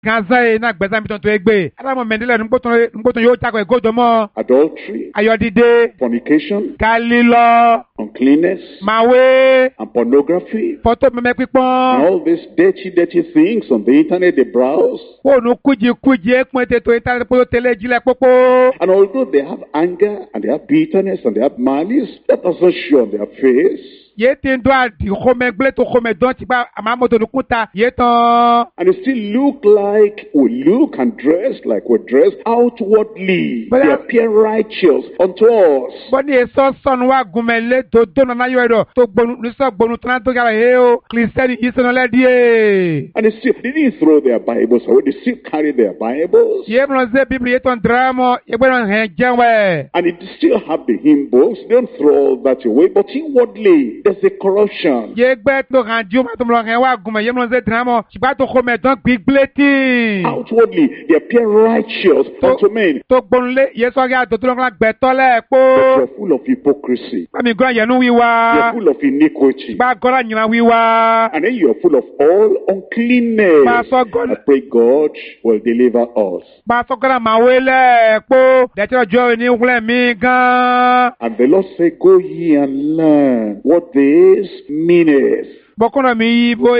Ganza na gbeza mi ton to egbe. Ada mo mendele ngboton yo chako egodo mo. adultery, Ayodide, fornication, kalilo, uncleanness, mawe, and pornography. photo meme And pipon. all these dirty things on the internet they browse. Phone kuji ekun to internet po tele jile popo. And although they have anger and they have bitterness and they have malice, that doesn't show on their face. Ye tin do adi home gle to home don ti ba amamoto no kunta ye tan. And they still look like we look and dress like we dress outwardly. But They I- appear righteous unto us. Boni eso son wa gumele to do na yo edo to gbonu ni so gbonu tan to gara he o Christian isono le die. And they didn't throw their Bibles away. They still carry their Bibles. Ye bro ze Bible ye ton drama ye bro hen jenwe. And they still have the hymn books. They don't throw all that away. But inwardly, there's a corruption. Ye gbe to ranju ma to lo hen wa gume ye bro ze drama siba to home don gbigbleti. Outwardly, they appear righteous unto men. To gbonle ye so ga to lo gbe to le But po. they're full of hypocrisy. Ba mi gran ye nu You're wiwa. full of iniquity. Ba gora nyina wiwa. And then you're full of all uncleanness. Ba so God I pray God will deliver us. ba so gora ma wele po. De ti ojo ni wule mi gan. And the Lord said, go ye and learn what this meaneth. Bokono mi bo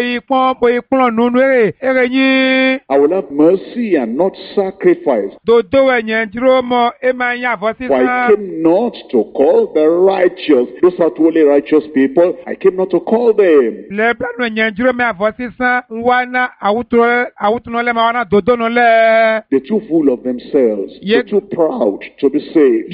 ipon nunu ere yin. I will have mercy and not sacrifice. Dodo enyen duro mo e ma yan avo For I sisan. came not to call the righteous, those outwardly righteous people, I came not to call them. Le planu enyen duro me avo sisan. Wana awutuno le ma wana dodo no le. They're too full of themselves. Ye- They're too proud to be saved.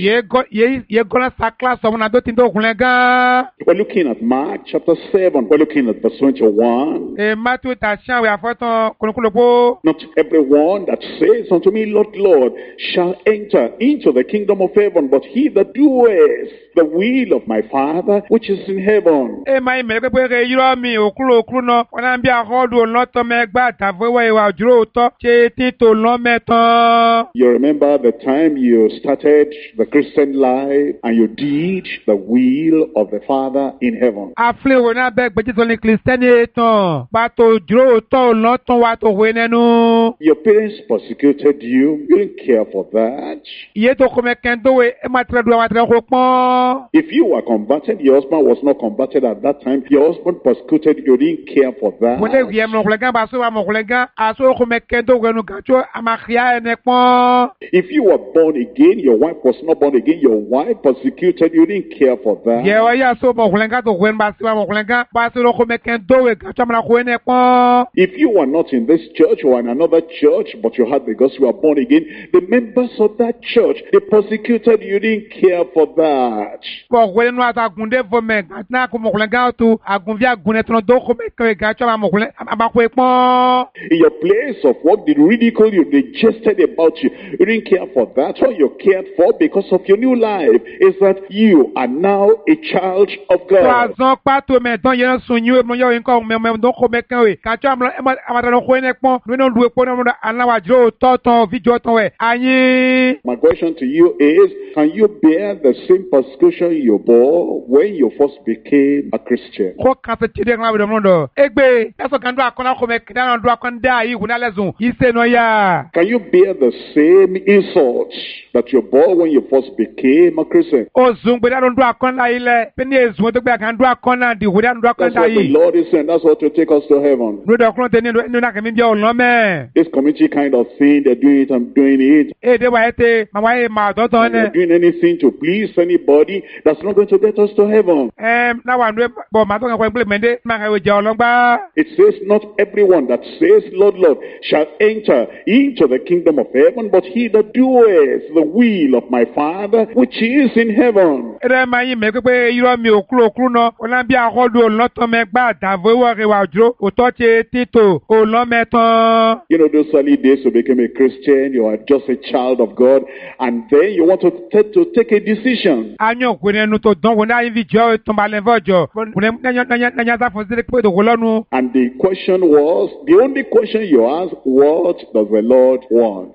Ye gona sa class o na do tin do kunle gan. We're looking at Mark chapter 7. We're looking at verse 21. E matu ta shan we afotan konukulopo. Not everyone that says unto me, Lord, Lord, shall enter into the kingdom of heaven, but he that doeth the will of my Father which is in heaven. E ma ime pe re yiro mi okuru no. Wana bi ahodu lo to me gba ta fewe wa duro to. Se tin to lo metan. You remember the time you started the Christian life and you did the will of the Father in heaven. Afle wo na be gbeji to ni Christiani etan. Ba to duro to lo ton wa to we nenu. Your parents persecuted you. You didn't care for that. Iye to kome kendo we e ma tre do wa tre ko pon. If you were converted, your husband was not converted at that time. Your husband persecuted you. You didn't care for Mo le that. wi mo kolega ba so wa mo kolega aso kome kendo we nu gacho amakhia ene pon. If you were born again, your wife was not born again. Your wife persecuted you. You didn't care for Ye that. o ya so mo kolega to wen ba so wa mo kolega ba so kome kendo we gacho amra ko ene pon. If you were not in this church or in another church, but you had because you were born again, the members of that church, they persecuted you. You didn't care for that. Ko we nu ata gunde vo me na ko mo kolega to agun vi agun etan do kome ke gacho amra mo kolega aba ko pon. In your place of work, they ridicule you, they jested about you. You didn't care for that. All you cared for because of your new life is that you are now a child of So God. azon pato me don yen sun yu mo yo nko me don ko me kan we ka cho amra amara no ko ene pon no no du epo no alawa jiro toton video ton we ayin. My question to you is, can you bear the same persecution you bore when you first became a Christian? Ko kan se tide ngla we do do egbe eso kan do akona ko me dan do akon da yi huna lezun ise no ya. Can you bear the same insults that you bore when you first became a Christian? O zun gbe dan do akon la ile pe ni ezun to gbe kan do akon na di huna do akon That's da what the yi. Lord is saying. That's what will take us to heaven. No do akon te ni no na kemi bi o lo me. This community kind of thing, they're doing it, I'm doing it. E de wa ete ma wa e ma do ton They're ne. doing anything to please anybody. That's not going to get us to heaven. Na wa ndo bo ma to kan ko implement ma ka we je olongba. It says, not everyone that says, Lord, Lord, shall enter into the kingdom of heaven, but he that doeth the will of my Father, which is in heaven. Ere ma yin me pe iro mi okuru no ola bi ahodu oloton me gba davo wo re wa duro o to che tito o lo metan. You know, those early days you became a Christian, you are just a child of God, and then you want to take a decision. Anyo ko nenu to don wo na yin vi jo to ba le vojo. Ko na nya za fo se pe to lonu. And the question was, the only question you asked, what does the Lord want?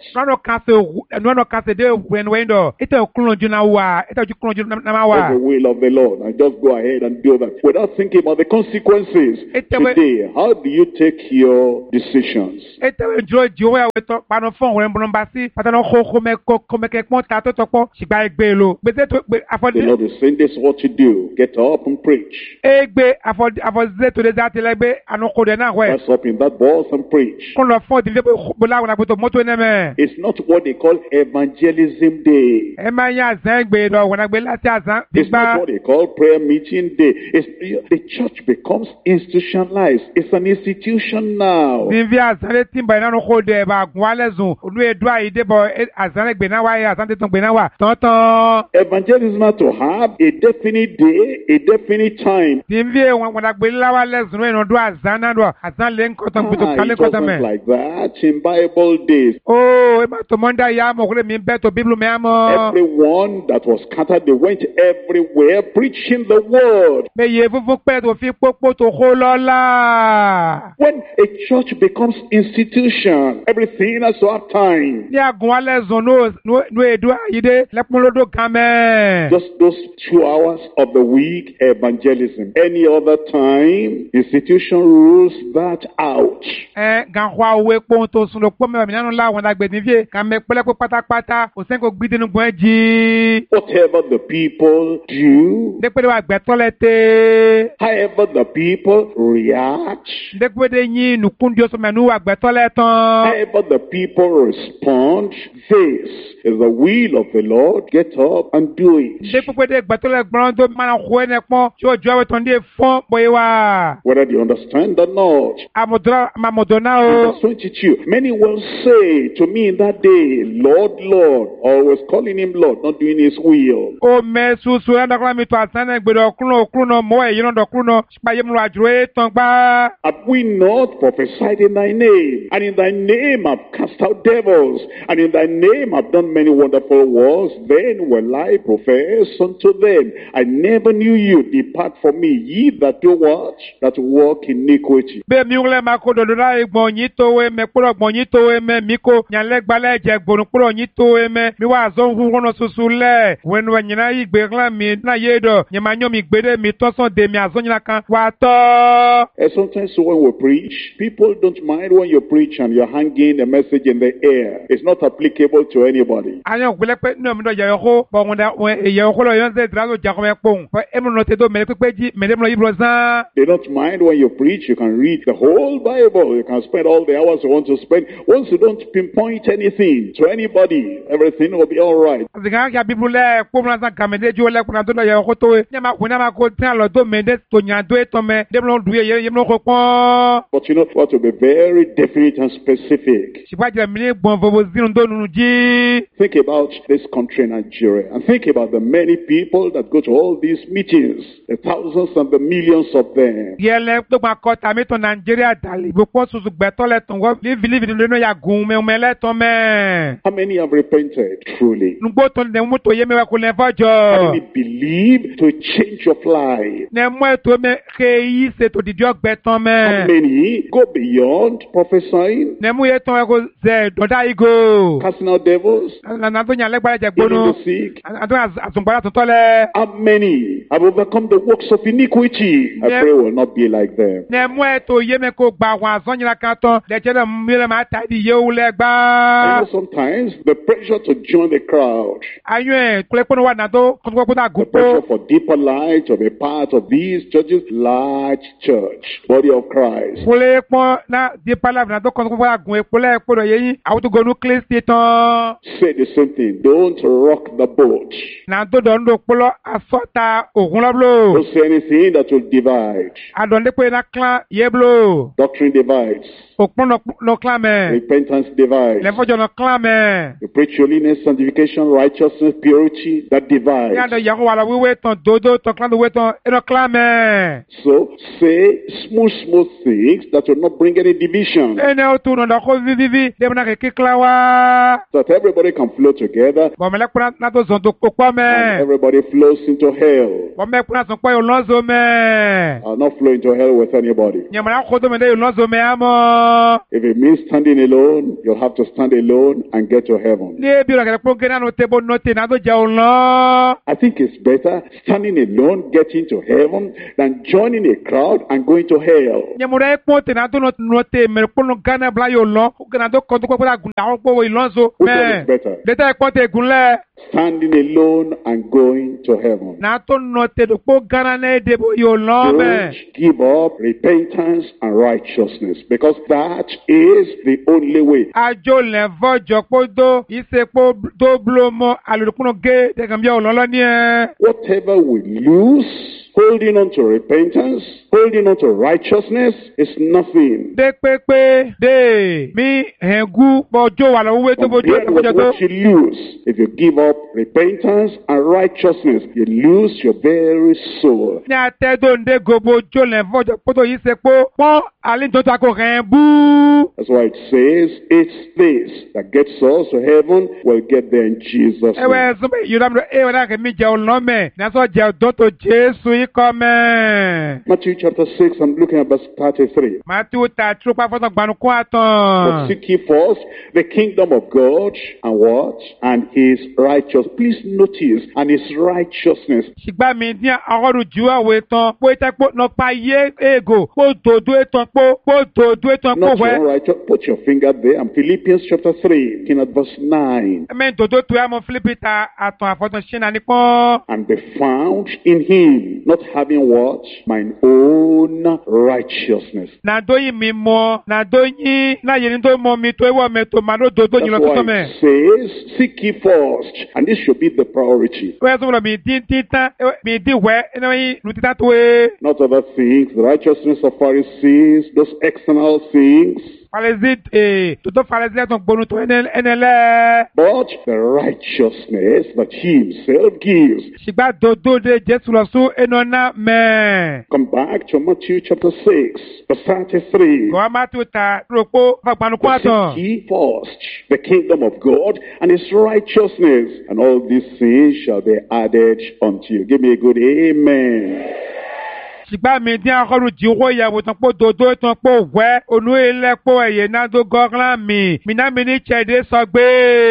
No kase de wen do. Ite okulun ju na wa, ite ju kulun ju na ma That's wa. the will of the Lord. And just go ahead and do that without thinking about the consequences. consequences. Today, how do you take your decisions? You know the saying, this is what you do. Get up and preach. Rise up in that bus and preach. It's not what they call evangelism day. It's not what they call prayer meeting day. The church becomes institutionalized. It's an institution now. Evangelism has to have a definite day, a definite time. It wasn't like that in Bible days. Everyone that was scattered, they went everywhere preaching the word. When a church becomes institution, everything has to have time. Just those 2 hours of the week, evangelism. Any other time, institution rules that out. Whatever the people do, however the people react, however the people respond, this is the will of the Lord. Get up and do it. Whether you understand or not. Verse 22. Many will say to me in that day, Lord, Lord, always calling him Lord, not doing his will. Have we not prophesied in thy name? And in thy name I've cast out devils, and in thy name I've done many wonderful works. Then will I profess unto them, I never knew you. Depart from me, ye that do what? That walk iniquity. Sometimes when we preach, people don't mind when you preach and you're hanging a message in the air. It's not applicable to anybody. They don't mind when you preach. You can read the whole Bible. You can spend all the hours you want to spend. Once you don't pinpoint anything to anybody, everything will be all right. But you know what will be very definite and specific. Think about this country, Nigeria, and think about the many people that go to all these meetings, the thousands and the millions of them. How many have repented truly? How many believe to change of life? How many go beyond prophesying? Casting out devils? Healing the sick? How many have overcome the works of iniquity? I pray will not be like them. You know, sometimes the pressure to join the crowd, the pressure for deeper light to be part of these churches, large church, body of Christ. Say the same thing. Don't rock the boat. Don't say anything that will divide. Doctrine divides. Repentance divides. You preach holiness, sanctification, righteousness, purity, that divides. So say smooth things that will not bring any division. That everybody can flow together and everybody flows into hell. Wọ́n mẹ́kúnná sọ pé olóńzó mẹ́. I'll not flow into hell with anybody. Nyàmúra kó tó mi dé olóńzó mẹ́ àmọ́. If it means standing alone, you'll have to stand alone and get to heaven. Ní ebi rẹ̀ kẹ́lẹ́ pọ́nkẹ́ náà ló tẹ́ bó nọ́ọ̀tì náà tó jẹ́ olọ́. I think it's better standing alone, getting to heaven, than joining a crowd and going to hell. Nyàmúra ekpọ́n tẹ̀ náà tó nọ́ọ̀tì mẹ́rin kpọ́nù gánà bla yóò lọ. Gánà tó kọ́ tó kọ́ kó àwọn gbọ́ ìlọ́nso. Which one is better? Dẹ́tà ekpọ́n tẹ̀ gúnlẹ̀. Standing alone and going to heaven. Náà tó nọ́ọ̀tì tó kó gánà náà dé bó yóò lọ mẹ́. Don't give up repentance and righteousness, because that is the only way. Ajo lẹ̀ fọ́jọ́ kó tó ìsèpò tó bulo mọ́ alùpùpù gé tẹ̀gànbíà òlọ́lọ́ ní ẹ. Whatever we lose, holding on to repentance, holding on to righteousness is nothing. Dé pépé dé mi hẹ̀ngú bọ́jọ́ wà lọ́wọ́ wé tó bójú ẹ̀ lọ́jọ́ tó. What you lose if you give up repentance and righteousness, you lose your very soul. Ní àtẹ́dọ̀ ndé gobo jó lẹ̀ fọ́jọ́ kó tó ìsèpò pọ́n àlejò ko hẹ̀ bú. That's why it says it's this that gets us to heaven. We'll get there in Jesus' name. Ẹ̀wẹ̀ sọ́bẹ̀ Yorùbá ẹ̀wẹ̀ náà kẹ́mi jẹ́ ọlọ́mẹ̀ ní aṣọ jẹ́ dọ́tò Jésù ikọ̀ mẹ́. Matthew chapter 6, I'm looking at verse 33. Matthew ta trúpa fọ́tọ̀ gbanukú But àtàn. seek ye first the kingdom of God and what? And his righteousness. Please notice, and his righteousness. Ṣìgbà mi ní ọgọ́rùn jù àwẹ̀ tán pé tẹ́pọ̀ nọpa yé ègò pé dòdó ètàn pé dòdó ètàn pé Not your wẹ́. righteous. Put your finger there. And Philippians chapter 3, looking at verse 9. Ẹ̀mẹ́ dòdó tó yà mọ́ Fílípì ta àtàn àfọ̀tàn ṣẹ́nà nípọ́n. And be found in him, not having what? Mine own righteousness. Nàdóyìn mi mọ, nàdóyìn láyé ní tó mọ mi tó ẹwọ́ mi tó màá ló dòdó yìí lọ That's tó why sọ́mẹ̀. it says, seek ye first. And this should be the priority. Wẹ́ẹ́ sọ́mọ́ mi dín títán mi dín wẹ́ ẹni yín nu títán tó wé. Not other things, the righteousness of Pharisees, those external things. Falẹ́sì tòótọ́ falẹ́sì lẹ́tọ̀ gbónú tó ẹni lẹ́. But the righteousness that he himself gives. Ṣìgbà dòdó de Jésù lọ sún ẹnu ọ̀nà mẹ́. Come back to Matthew chapter 6, verse 33. Gọ̀wá má tó ta rògbò fàgbanukú But àtàn. seek ye first the kingdom of God and his righteousness, and all these things shall be added unto you. Give me a good amen. Ṣìgbà mi dín akọ́rù jí owó ìyàwó tán pé dòdó tán pé wẹ́ onú ilẹ̀ pé ẹ̀yẹ náà tó gọ́gán mi. Mìíràn mi ní Ṣẹ̀dé sọ gbé.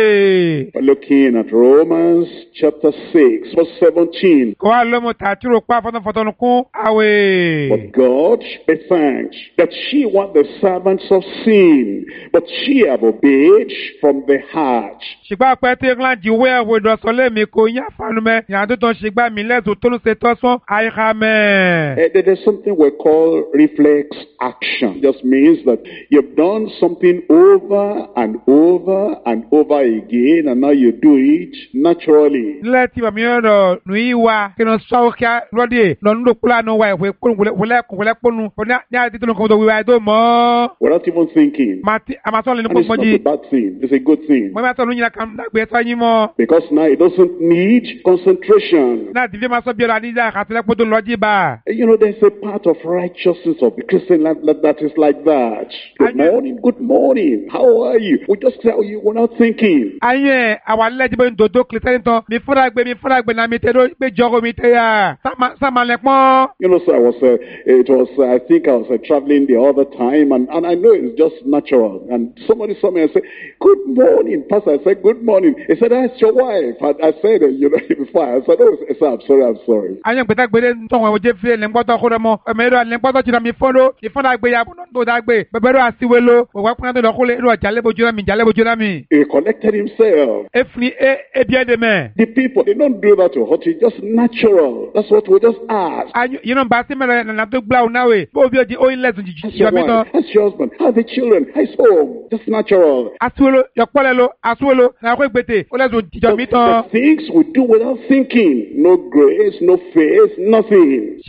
We're looking at Romans chapter 6, verse 17. Gọ̀wá lọ́mọ tàtúrò pa fọ́tọ̀fọ́tọ̀ kún àwẹ̀. But God be thanked that she were the servants of sin, but she have obeyed from the heart. Ṣìgbà pẹ́ tí ńlá jí owó ẹ̀wọ̀ ìdọ̀sọ́ lẹ́mi kò yá fanu mẹ́. Ìyàrá tó tán ṣìgbà mi lẹ́sùn tó ń ṣe tọ́sán àyíká mẹ́. There's something we call reflex action. It just means that you've done something over and over and over again, and now you do it naturally. Nílẹ̀ tí bàmí ọ̀rọ̀ nù yí wa kí ni sọ́wọ́ kí á lọ́dẹ̀ lọ́nù ló kúlà nù wa ìwé wọlẹ́kùnù ní àti tó nǹkan tó wíwá ẹ̀ tó mọ́. Without even thinking. Àmàtọ́ lè ní And it's pọ́npọ́n not jí. a bad thing. It's a good thing. Mo máa tọ́ lóyún kan dàgbé ẹ̀tọ́ yín mọ́. Because now it doesn't need concentration. Náà tìfẹ́ máa sọ bí ọ̀rọ̀ àdíjà àtìlẹ́pọ̀ tó lọ́jí bá. You know, there's a part of righteousness of the Christian life that is like that. Good morning, good morning. How are you? We just tell you without thinking. Ayé àwọn alẹ́jì bẹ́ẹ̀ ń dòdó kìlítẹ́rì tán. Mi fúnra gbé náà mi tẹ́lẹ̀ gbé jọ́gọ́ mi tẹ́ yà. Sáma lẹ pọ́n. You know, so I think I was traveling the other time, and I know it's just natural. And somebody saw me and said, good morning, Pastor. I said, good morning. He said, that's your wife. I said, you know, before. I said, oh, I'm sorry. Ayé gbẹ̀dá gbẹ̀dẹ̀ ń tọ̀wọ̀n ojú fi lẹ́ngbọ́tọ̀ kó dẹ̀ mọ́. Ẹ̀mẹ́rọ lẹ́ngbọ́tọ̀ jìnnà mi fọ́nró. Ìfọ́nrà gbé ya tó dágbé. Bẹ̀bẹ̀rọ àtiwélo. Òwò kúnlẹ̀ tó lọ́kúlẹ̀ ẹ̀rọ jálẹ̀bójú náà mi. He collected himself. Efini ebi ẹ̀dẹ̀ mẹ́. The people, they don't do that to hurt you. Just natural. That's what we just ask. Yìí náà bá sí mẹ́rẹ̀ nàná tó gbà òun náà wẹ̀. Bó o bí o di oyin lẹ́sùn jìjì mi tán. That's your husband. How's the children? How's home? Just natural. Àtiwélo yọ̀pọ̀lẹ̀ lo àtiwélo náà kó ìgbètè ó lẹ́sùn jìjọ mi tán. The things we do without thinking. No grace, no faith, nothing. Ṣùgbọ́n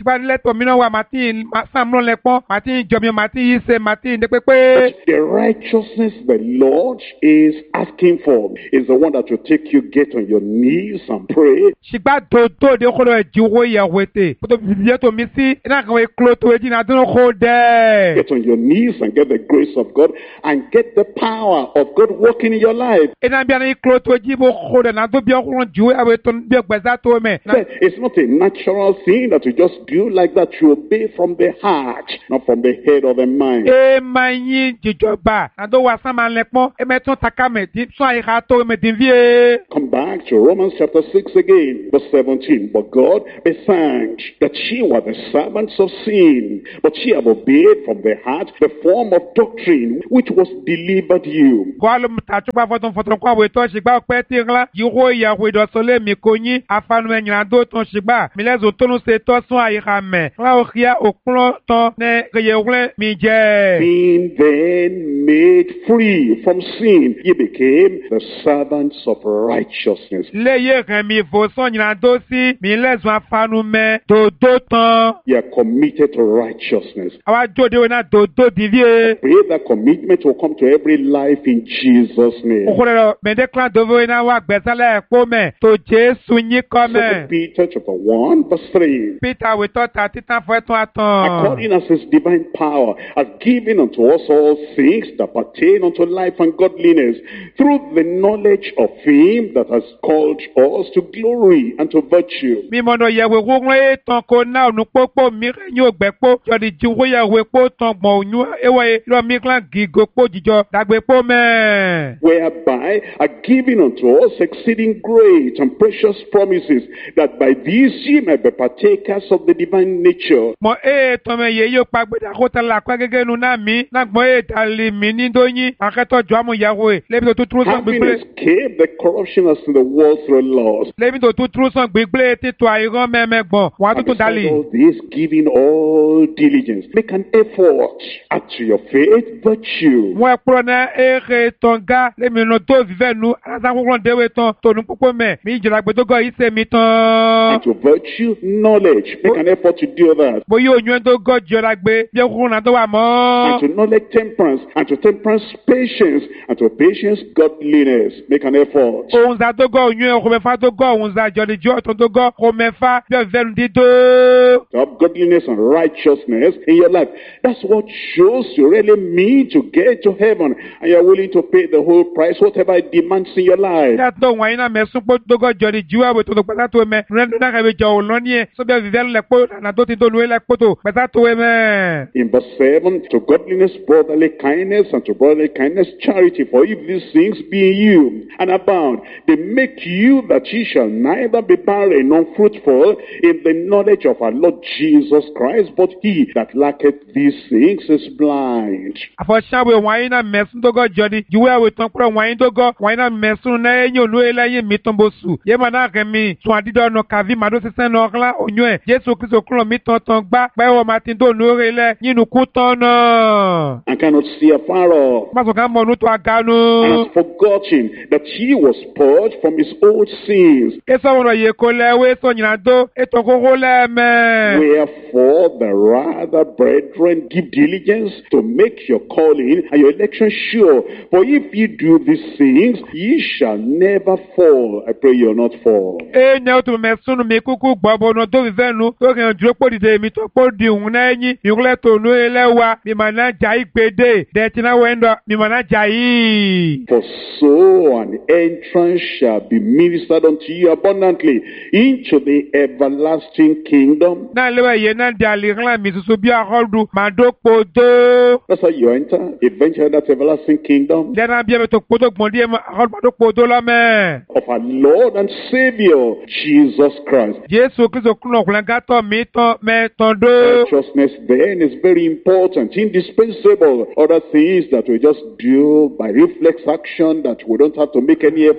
to mi no wa mati sam no le pon mati jo mi mati se mati de pepe. The righteousness the Lord is asking for is the one that will take you get on your knees and pray. Shigba do de ko lo jiwo ya wete. To bi to mi si na kan we klo to e na do ko de. Get on your knees and get the grace of God and get the power of God working in your life. Ina bi na klo to ji bo ko de na do bi ko jiwo awe to bi gbeza to me. It's not a natural thing that you just do like that. You obey from the heart, not from the head or the mind. E mayin jijoba na do wa sama le pon e me tun takame di so ai ha to me din vie. Come back to Romans chapter 6 again, verse 17. But God be thanked that ye were the servants of sin, but ye have obeyed from the heart the form of doctrine which was delivered you. Ko alu ta chupa foton kwa we to shigba pe ti nla jiwo ya we do so le mi ko yin afanu me nyina do ton shigba mi le zo tonu se to sun ai ha me. Wa o khia okun ton ne ye wle mi je. Being then made free from sin, ye became the servants of righteousness. Le ye kan mi fo son nyina do si mi le zo afanu me do ton. You are committed to righteousness. Awa jode we na do divie. Pray that commitment will come to every life in Jesus' name. Okolero me declare do we na wa gbesale po me to Jesu yin ko 2 me. Peter chapter 1 verse 3. Peter we to ta titan fo etun atan. According as his divine power has given unto us all things that pertain unto life and godliness, through the knowledge of him that has called us to glory and to virtue. Mi mo no ye we wo nwe tan ko na onu popo mi yin ogbepo jo di jiwo ye we po tan gbon oyun ewe lo mi clan gigo po jijo dagbe po me. Whereby are given unto us exceeding great and precious promises, that by these ye may be partakers of the divine nature. Mo to me ye yo pa gbeda ko ta la pa gege nu na mi na gbon dali mi ni do yin aketo jo amu yawo le bi to tru san Having gbigble escaped the corruption that's in the world through laws. le bi to tru san gbigble ti to airan meme gbon wa And to beside dali. all this, giving all diligence, make an effort. Add to your faith virtue. Mo pro na ere tonga le mi no to vive nu asa ko dewe ton to nu popo me mi jira gbe to go ise mi ton. And to virtue, knowledge. Make an effort to do that. Bo yo nyun to go jira gbe bi ko na to wa mo. And to knowledge, temperance. And to temperance, patience. And to patience, godliness. Make an effort. Ohun za to go nyun ko me fa to go ohun za joli jo to go ko me fa bi venu dido. To have godliness and righteousness in your life. That's what shows you really mean to get to heaven. And you're willing to pay the whole price, whatever it demands in your life. Ya to wa ina me sun po to go joli jiwa we to pata to me ren na ka be jo lo ni so bi venu le po na to ti to lu le po to pata to me. In verse 7, to godliness, brotherly kindness, and to brotherly kindness, charity. For if these things be in you and abound, they make you that ye shall neither be barren nor fruitful in the knowledge of our Lord Jesus Christ. But he that lacketh these things is blind. Afọ̀ṣàwé wọ̀nyí náà mẹ̀sùn tó gọ́ jọ́ni ìwé àwẹ̀ tán kúrò wọ̀nyí tó gọ́ wọ̀nyí náà mẹ̀sùn náà ẹ̀yìn olú ẹlẹ́yìn mi tán bó sù yé màá náà kẹ́ mi tún àdídọ́ ọ̀nà kàví màdó sísẹ́ náà ọ̀kla òyún ẹ̀ Jésù Kristo kúrò mi tán tán gbá pẹ́wọ́ máa ti dó lórí ilẹ̀ yínú kú tán náà. And cannot see afar off. Má sọ ká mọ̀ ọ̀nù tó agánú. And has forgotten that he was purged from his old sins. Èso ọ̀nà yìí kò lẹ́wé sọ yìnyín àdó ètò kókó lẹ́ẹ̀mẹ́. Wherefore, the rather, brethren, give diligence to make your calling and your election sure. For if ye do these things, ye shall never fall. I pray you'll not fall. Ẹ ní ọtún mẹ́sùn mi kúkú gbọ́ bọ̀ ọ̀nà tó fi fẹ́ nu tó kàn dúró pò dìde mi tó pò di òun náà yín ìwúlẹ̀ tó nu ilẹ̀ wa mi mà náà jà yí gbèdé dẹ̀tí náà wẹ́ndọ̀ mi mà náà jà yí. For so an entrance shall be ministered unto you abundantly into the everlasting kingdom. Náà léwẹ̀ yẹn náà di àlìkàn mi tuntun bí àkọ́dù màá dó podó. That's how you enter eventually that everlasting kingdom Lẹ́nà bí ẹ̀mí tó podó gbọ̀n díẹ̀ àkọ́dù màá dó podó lọ́mẹ́. of our Lord and Savior, Jesus Christ. Jésù Kristo kúnlọ̀ ọ̀kùnrin gátọ̀ mi tán mẹ́tàn dó. Righteousness then is very important, indispensable. Other things that we just do by reflex action that we don't have to make any effort, all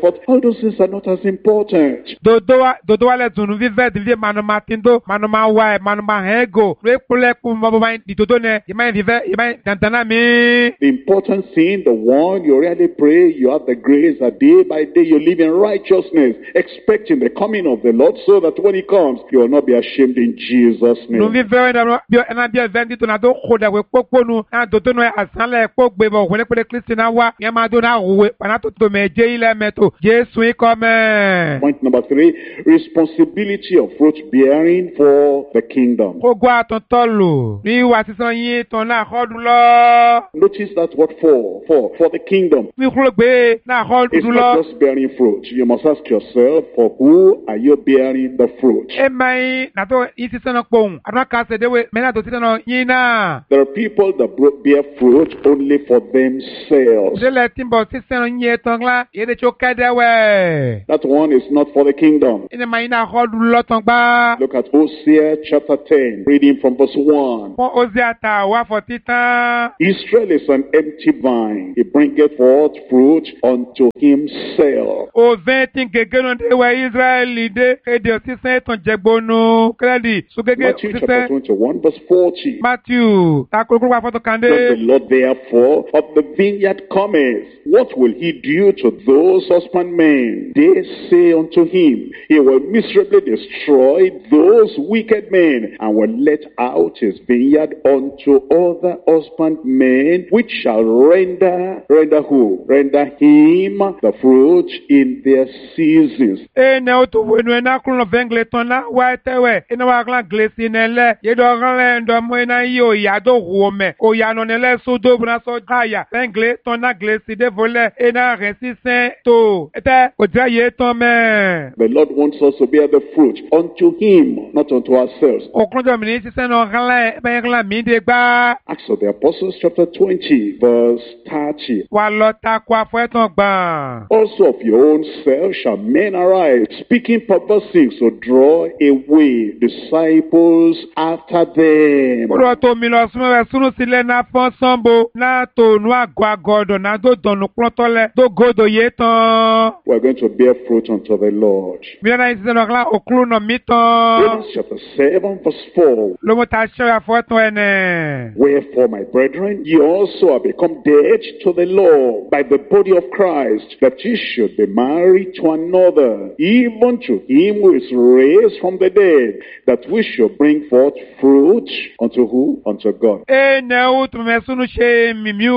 those things are not as important. Dodo wa le dunu vive divie manoma tindo, manoma wa, manoma hego. Lwe pule kumaba di dodo ne, yima vive, yima dantana mi. The important thing, the one you really pray, you have the grace that day by day you live in righteousness, expecting the coming of the Lord, so that when He comes, you will not be ashamed in Jesus' name. Nu vive na bia vendi to na do khoda we poponu na dodo no asanle pogbe bo wele pele Kristi na wa, yama do na we, na to meje ile meto. Jesu ikome. Point number 3, responsibility of fruit bearing for the kingdom. Ogwa ton tolo. Ni wa sisan yin ton na khodu lo. Notice that word for the kingdom. Mi khulogbe na khodu It's lo. not just bearing fruit. You must ask yourself, for who are you bearing the fruit? E mai na to isi sana pon. Adwa ka se dewe me na to sisan yin na. There are people that bear fruit only for themselves. Je le timbo sisan yin ton la, e de choka dewe. That one is not for the kingdom. Ine mai na khodu lo ton ba. Look at Hosea chapter 10, reading from verse 1. Pon oziata wa for titan. Israel is an empty vine. He bringeth forth fruit unto himself. O venti gegeno de wa Israeli de e de sisan ton jegbonu. Kredi su gege Matthew chapter sisan 21, verse 40. Matthew ta kuru wa foto Does the kande. Lord therefore of the vineyard cometh? What will he do to those husbandmen? They say unto him, he will miserably destroy those wicked men, and will let out his vineyard unto other husbandmen, which shall render who? Render him the fruit in their seasons. E ne o to wenu na kuru vengle ton na wa tewe. E na wa glan glesi nele. Ye do glan ndo mo na yo ya do huome. O ya no nele so do bna so kaya. Vengle ton na glesi de vole. E na resisten to. Ete o dra ye ton me. The Lord wants us to bear the fruit unto him, not unto ourselves. O kronjo mi ni sisen no glan be glan mi de gba. Acts of the Apostles chapter 20, verse 30. Wa lo ta kwa fo eton gba. Also of your own self shall men arise, speaking perverse things to draw away disciples after them. Oro to mi lo sumo we sunu sile na fon sambo. Na to nu agwa godo na do donu plotole. Do godo ye ton. We're going to bear fruit unto the Lord. Mi na sisen no glan oklu no mi ton. Romans chapter 7, verse 4. Lo mo ta show ya fo eton ene. Wherefore, my brethren, ye also are become dead to the law by the body of Christ, that ye should be married to another, even to him who is raised from the dead, that we should bring forth fruit unto who? Unto God. E ne o to me sunu she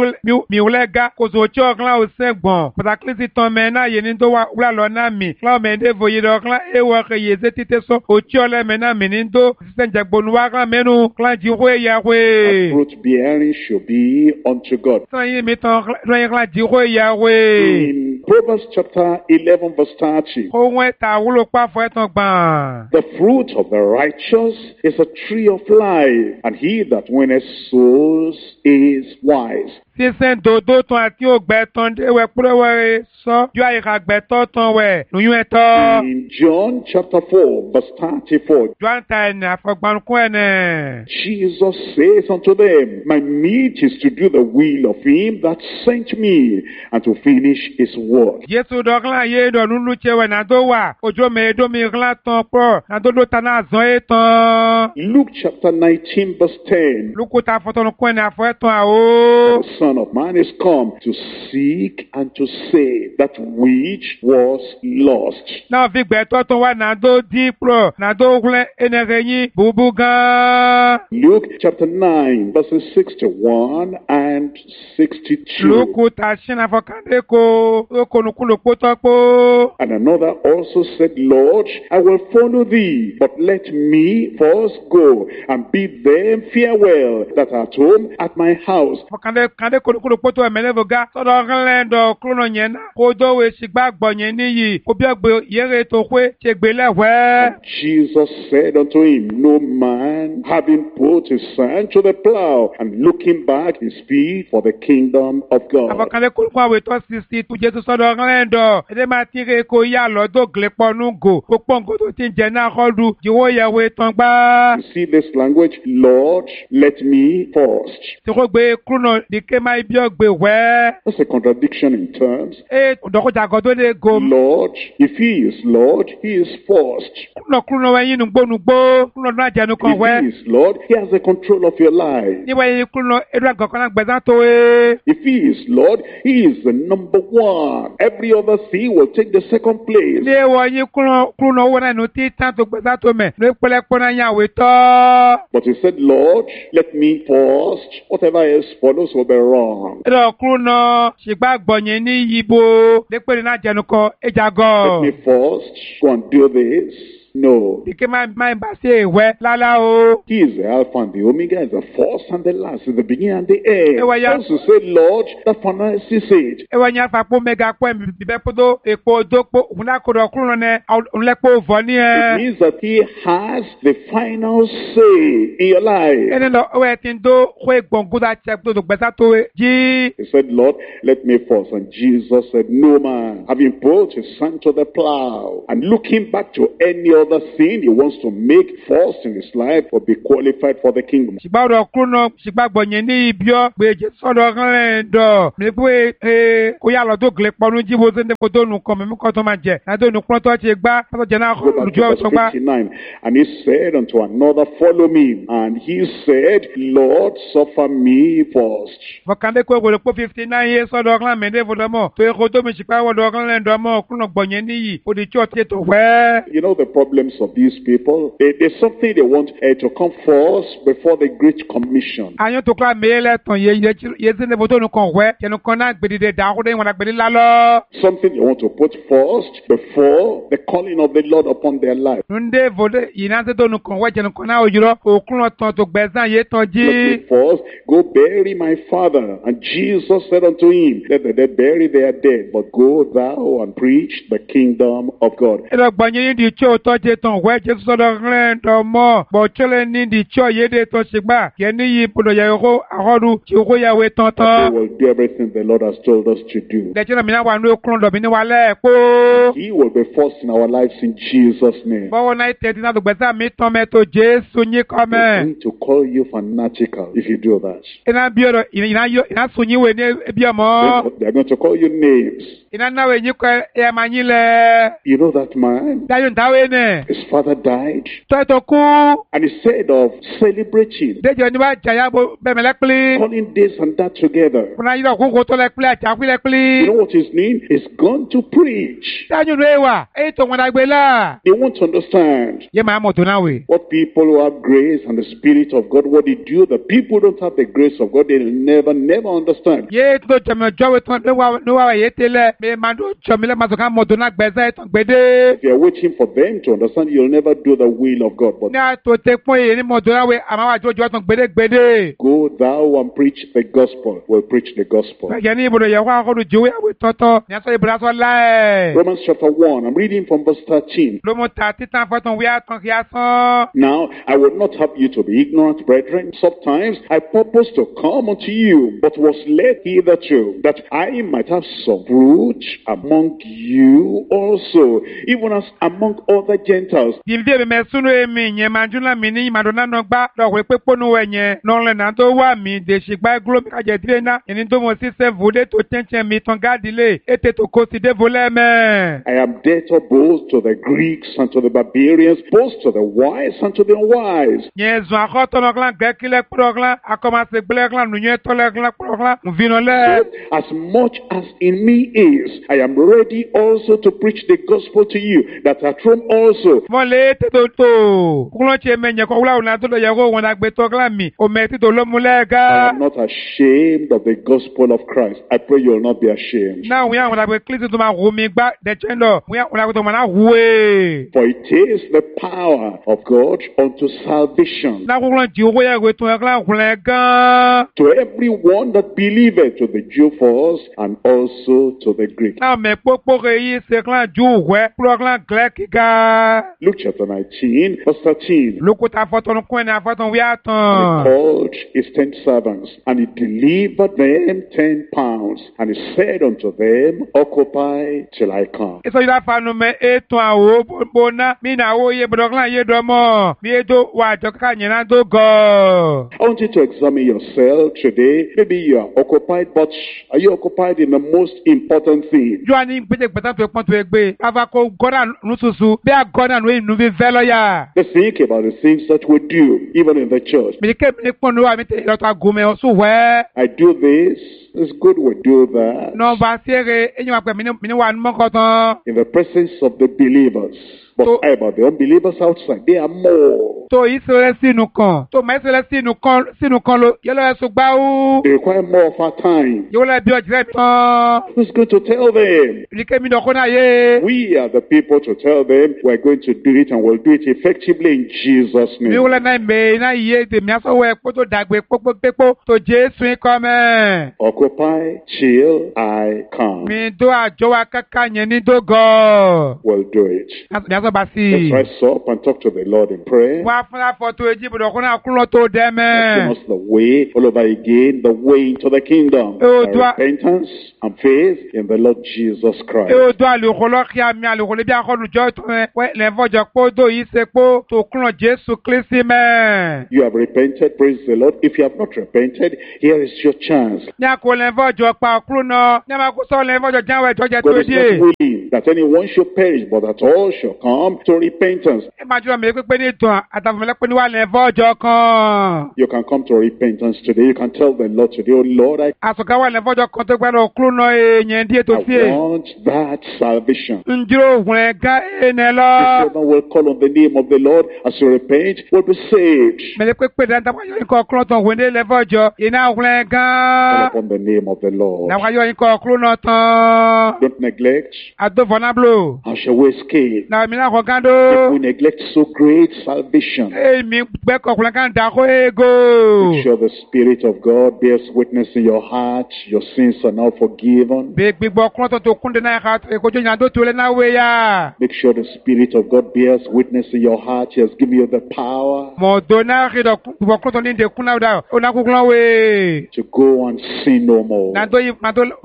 mi ulega ko so cho glan o segbon. Pata klisi ton me na ye ni do wa lo na mi. Glan me de vo ye do glan e wo ke ye ze tite so o cho le me na mi ni do sisen jagbonu wa glan menu glan ji ho ya we. Fruit bearing should be unto God. San ye mi ton glan ji ho ya we. In Proverbs chapter 11, verse 30. O won ta wulo pa fo eton gban. The fruit of the righteous is a tree of life, and he that winneth souls is wise. Sisen dodo ton ati ogbe ton de we purewe so ju ayi ka gbe to ton we nuyun eto. In John chapter 4, verse 34, Ju anta ene afogban kun ene. Jesus says unto them, my meat is to do the will of him that sent me, and to finish his work. Yesu do glan ye do nunu chewe na do wa ojo me do mi glan ton pro na do ta na zon eton. Luke chapter 19, verse 10, Luku ta foton kun ene afo eton a o. the Son of Man is come to seek and to save that which was lost. Na vi gbe to ton wa na do di pro na do glen ene reyin bubu gan. Luke chapter 9, verses 61 and 62. Luku ta shin afo kande ko ko nu kulo poto po. And another also said, Lord, I will follow thee, but let me first go and bid them farewell that are at home at my house. Kande kolo poto emelevo ga so do glen do krono yen na ko do we sigba gbo yen niyi ko bi ogbe yere to kwe se gbe lewe. Jesus said unto him, no man having put his hand to the plow and looking back is fit for the kingdom of God. Kande kolo kwa we to 60 tu Jesus so do glen do e ma tire ko ya lo do gle ponu go ko pongo to tin je na hodu jiwo ye we ton gba. You see this language, Lord, let me first. Ti ko gbe krono di ke mai bio gbe we. That's a contradiction in terms. E doko jago to le go. Lord, if he is Lord, he is first. Kuno we yin nugbo. Kuno na janu kan we. If he is Lord, he has the control of your life. Ni we kuno edu ago kan gbezan to e. If he is Lord, he is the number one. Every other thing will take the second place. Ni wo yin kuno wo na no ti tan to gbezan to me. No pele pona yan we to. But he said, Lord, let me first. Whatever else follows will be wrong. Edo kuno sigbagbo yen ni yibo. De pe na janu ko ejago. Let me first go and do this. No. Ike my ba se we lala o. He is the Alpha and the Omega, is the first and the last, is the beginning and the end. Ewa ya- Also say, Lord, that finances it. E wa nya fa po mega po mi be podo epo dopo una ko do kuno ne unlepo vo ni It e. means that he has the final say in your life. Ene lo we tin do ko egbongu da che do gbesa to e. Ji He said, Lord, let me first. And Jesus said, no man, having put his son to the plow and looking back to any other thing he wants to make first in his life will be qualified for the kingdom. sigba do kuno sigba gbo yen ni ibio gbe je so do ran do. Mi pe ko ya lo do gle ponu ji bo se ne ko do nu ko mi ko to ma je. Na do nu kuno to ti gba to je na ko Go back lujo to verse so gba. 59. And he said unto another, follow me. And he said, Lord, suffer me first. Mo kande ko go le po 59 years so do ran me de vo do mo. To e ko to mi sigba wo do ran do mo kuno gbo yen ni yi. O di church to we. You know the problems of these people? There's something they want to come first before the Great Commission. Ayon to kla mele ton ye zene boto nu kon we ye nu kon na gbedi de da ko de wona gbedi la lo Something they want to put first before the calling of the Lord upon their life. nde vode ina te to nu kon we je nu kon na ojuro okun ton to gbezan ye ton Let ji me first go bury my father. And Jesus said unto him, let the dead bury their dead, but go thou and preach the kingdom of God. e lo gbanye di cho to je ton we je so do ren do mo bo chole ni di cho ye de to sigba ye ni yi podo ye ko ahodu ti ko ya we ton They ton will do everything the Lord has told us to do. de chena mi na wa nu okun do mi ni wa le po He will be first in our lives in Jesus' name. bo wona ite ti na do gbezan mi ton me to Jesu ni ko They're me going to call you fanatical if you do that. ina bioro ina sunyi we ni bi omo They're going to call you names. ina na we nyi ko e ma nyi le You know that man? dayo ndawe ne His father died. to ku And instead of celebrating, dejo ni ba jaya bo be me le pli calling this and that together, kuna yiro ku ko to le pli aja ku le you pli know what his name? He's gone to preach. dayo re wa e to won dagbe la They won't understand ye ma mo to na we what people who have grace and the Spirit of God, what they do. The people who don't have the grace of God, they'll never understand. ye to jame jowe to no wa ye tele me ma do jame le ma so kan mo to na gbeza to gbede If you're waiting for them to understand, you'll never do the will of God. But ni a to te pon ye ni mo to na we ama wa jojo to gbede gbede go thou and preach the gospel. We'll preach the gospel. ye ni ibodo ye wa ko do jowe we toto ni so ibra so la Romans chapter 1, I'm reading from verse 13. lo mo ta titan foton we aton ki asan Now, I would not have you to be ignorant, brethren. Sometimes I purpose to come unto you, but was led hitherto, that I might have some fruit among you also, even as among other Gentiles. Dimde me sunu emi nye manjuna mi ni madonna no gba do we pe ponu we nye no le na to wa mi de sigba glo mi ka je dire na eni to mo si se vude to tenchen mi ton gadile ete to ko si de vole me I am debtor both to the Greeks and to the barbarians, both to the wise and to the unwise. nye zo akoto no klan gekile proglan akoma se gble klan nu nye to le klan proglan mu vino le As much as in me is, I am ready also to preach the gospel to you, that at Rome also. mo le te to kulo che me nye ko wala na to le ye ko wona gbe to klan mi o me ti to lo mu le I ga am not ashamed of the gospel of Christ. I pray you will not be ashamed. na we wona gbe klisi to ma ru mi gba de chendo we wona to ma na huwe For it is the power of God unto salvation na kulo ji wo ye we to klan kule gan to everyone that believeth, to the Jew first and also to the Greek. na me popo re yi se klan ju we pro klan glek ga Luke chapter 19, verse 13. Lukuta afɔtɔnu kún ẹni afɔtɔnu wí He àtàn. called his 10 servants, and he delivered them 10 pounds. And he said unto them, Occupy till I come. Ìsọjí la fanu mẹ ètò àwò bọ́nà mí nà àwò yé bọ̀dọ̀kìlá yé dọ́mọ̀ bí ètò wà àjọ kíkà yẹn náà tó gọ̀. I want you to examine yourself today. Maybe you are occupied, but are you occupied in the most important thing? Jọ́ àní pété gbẹ̀tà tó pọ́n tó gbé. Bàbá kò gọ́dà nùsùsù bí a gọ́dà nù inú bí fẹ́ lọ́yà. Let's think about the things that we do, even in the church. Mi ké mi pọ́n ní wà mí tẹ̀ ìlọ́tà gòmẹ̀ ọ̀sùn wẹ́. I do this. It's good we do that. Nọ́ọ̀bà sẹ́rẹ̀ ẹ̀yìn wà pẹ̀ mí ní wà ní mọ́kọ̀tàn. In the presence of the believers. But how about the unbelievers outside? They are more. Tó ìṣẹ̀lẹ̀ sínú kan. Tó mọ̀ ìṣẹ̀lẹ̀ sínú kan ló yẹ́lọ́ ẹ̀sùn gbáwó. They require more of our time. Yóò lẹ́ bí ọ̀jẹ̀ mi tán. Who's going to tell them? Mi ké mi dọ̀kọ́ náà yé. We are the people to tell them we're going to do it, and we'll do it effectively in Jesus' Mi name. wúlẹ̀ náà mẹ́ iná yé tèmi asọ́wọ́ ẹ̀kọ́ tó dàgbé pópópépó tó Jésù ikọ́ mẹ́. Occupy till I come. Mi dó àjọ wa káká yẹn ní dógọ̀. We'll do it. Mi asọ́ bá sí. Let's rise up and talk to the Lord in prayer. Wọ́n á fún afọ́tò èjì bọ̀dọ̀kọ́ náà kúrò tó dẹ́ mẹ́. Give us the way, all over again, the way into the kingdom. Oh, By do I- repentance and faith in the Lord Jesus Christ. Eo do àlùkò lọ́kì àmì àlùkò lè bí akọ́nùjọ́ tó ẹ lẹ́fọ̀jọ́ pé dó yìí ṣe pé tó kúrò Jésù Kristi mẹ́. You have repented, praise the Lord. If you have not repented, here is your chance. Ní àkó lẹ́fọ̀jọ́ pa kúrò náà, ní àmàkó sọ lẹ́fọ̀jọ́ jáwé ìtọ́jẹ́ tó God is dé. not willing that anyone should perish, but that all shall come to repentance. Ẹ máa jùlọ mi pípé ní ìtàn àtàfọ̀mọ́lẹ́ pé níwà lẹ́fọ̀jọ́ kan. You can come to repentance today. You can tell the Lord today, oh Lord, I Àsọ̀ká wà lẹ́fọ̀jọ́ kan tó gbẹ́dọ̀ kúrò náà èèyàn díẹ̀ tó sí è. want that salvation. Njúrò ògùn ẹ̀ gá ẹnẹ lọ. Whoever will call on the name of the Lord as you repent will be saved. Mẹ̀lẹ́ pípé dáńtà wáyọ̀ ikọ̀ kúrò tán wẹ́ndé lẹ́fọ̀jọ́ iná ògùn ẹ̀ Call gán. upon the name of the Lord. Náà wáyọ̀ ikọ̀ kúrò náà tán. Don't neglect. Àdófọ̀nàblo. How shall we escape? Náà mi náà kọ̀ If gándó. we neglect so great salvation. Èmi gbẹ́kọ̀ ọkùnrin kan dàkó ego. Make sure the Spirit of God bears witness in your heart. Your sins are now forgiven. Bí gbígbọ́ ọkùnrin tó kúndé náà ká èkójú yàn tó tulẹ̀ náà wé yá. Make sure the Spirit of God bears witness in your heart. He has given you the power Mọ̀dó náà kí gbígbọ́ ọkùnrin tó ní ìdè kúnná dà ó náà kúkúrán wé. to go and sin no more. Nàdó yìí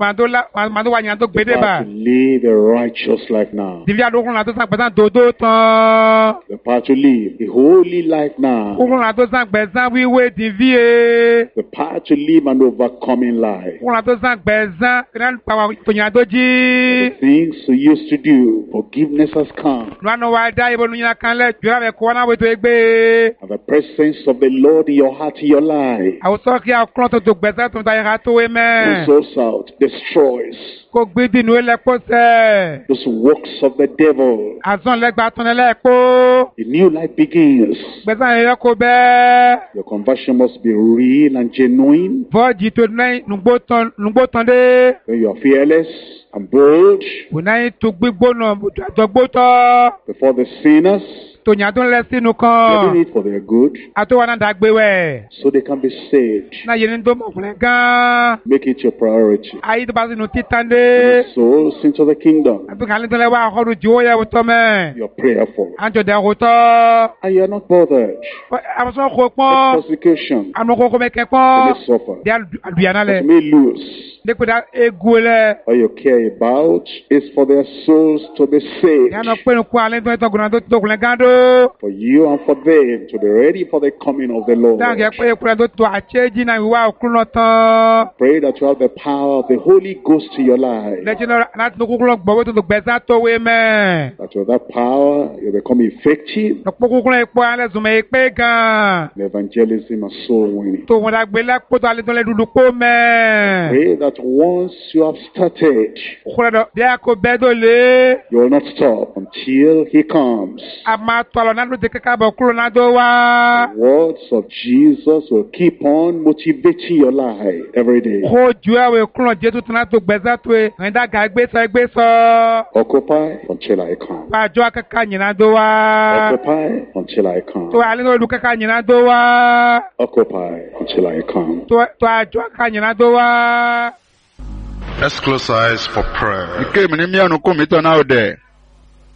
màdó wà yàn tó gbédè The bá. power to live a righteous life now. Dìbí àdókùnrin náà tó sàn gbẹ̀sán dòdó tán. The power to live a holy life now. Kúkúrún náà tó sàn gbẹ̀sán wíwé dìbí e. The power to live an overcoming life. Kúkúrún náà tó sàn gbẹ̀sán kìnnà pàwọ̀ tòyìn tó jí. The things you used to do, forgiveness has come. Lọ́nà wa dá ibò nìyẹn kan lẹ̀ jùlọ bẹ̀ kọ́ náà wé tó gbé. And the presence of the Lord in your heart, in your life, Àwòsàn kí àkúrọ̀ tó tó gbẹ̀sán tó ń ta yàrá tó wé mẹ́. source out, destroys Kó gbé dìnnú ilẹ̀ kó sẹ́. those works of the devil. Àzọ́n lẹ́gbàá tún lẹ́ kó. A new life begins. Gbẹ̀sán yẹn kó bẹ́ẹ̀. Your conversion must be real and genuine. Bọ́ọ̀jì tó ní nùgbó tán dé. When you are fearless and bold Bùnáyì tó gbígbóná àtọ̀gbótọ́. before the sinners, Tòyìn tó ń lẹ sínú you're kan. doing it for their good, Àtọ́wọ́n náà dàgbé wẹ̀. so they can be saved. Náà yẹn ní tó mọ̀kùnrin gan. Make it your priority. Ayé tó bá sínú títàn dé. Souls into the kingdom. Àbíkàlẹ́ tó lẹ́wọ́ àkọ́rù jìwọ́ yẹ wòtọ́ mẹ́. You're prayerful. Àjọ̀dẹ̀ wòtọ́. And you're not bothered. Àbọ̀sọ́ kò pọ́n. Persecution. Àmọ́ kókó mẹ́kẹ́ You pọ́n. may suffer. Bí àlùyànà lẹ̀. You may lose. Dẹ́kun egu lẹ̀. All you care about is for their souls to be saved. Yàrá pẹ́ẹ́nù kó alẹ́ tó ń tọ́gùnà tó tókùnrin gan dó. For you and for them to be ready for the coming of the Lord. Dáhùn kẹ́ pé ekura tó tó àṣẹ́jì náà ìwà òkúrún náà tán. Pray that you have the power of the Holy Ghost in your life. Lẹ́tí náà láti tó kúkúrún gbọ̀wé tó tó gbẹ̀sán tó wé mẹ́. That with that power you become effective Lọ́pọ̀ kúkúrún epo alẹ́ zùmọ̀ èpè gan. in evangelism and soul winning. Tó wọn dàgbé lẹ́kpọ̀ tó alẹ́ tó lẹ́ dúdú kó mẹ́. Pray that once you have started, Kúkúrún dọ̀ bí a kò bẹ́ẹ̀ tó lé. you will not stop until He comes. A máa tọ́ àlọ́ náà ló ti kíkà bọ̀ kúrò náà tó wá. The words of Jesus will keep on motivating your life every day. Kó ju ẹ̀wẹ̀ kúrò Jésù tó náà tó gbẹ̀sán tó ẹ̀. Ẹ̀ńdàgà gbé sọ. Occupy until I come. Pàjọ́ akẹ́kọ̀ọ́ yìnyín tó wá. Occupy until I come. Tó alẹ́ náà olùkẹ́kọ̀ọ́ yìnyín tó wá. Occupy until I come. Tó àjọ akẹ́kọ̀ọ́ yìnyín tó wá. Let's close our eyes for prayer. Ike mi ni mi anu kumi to na ode.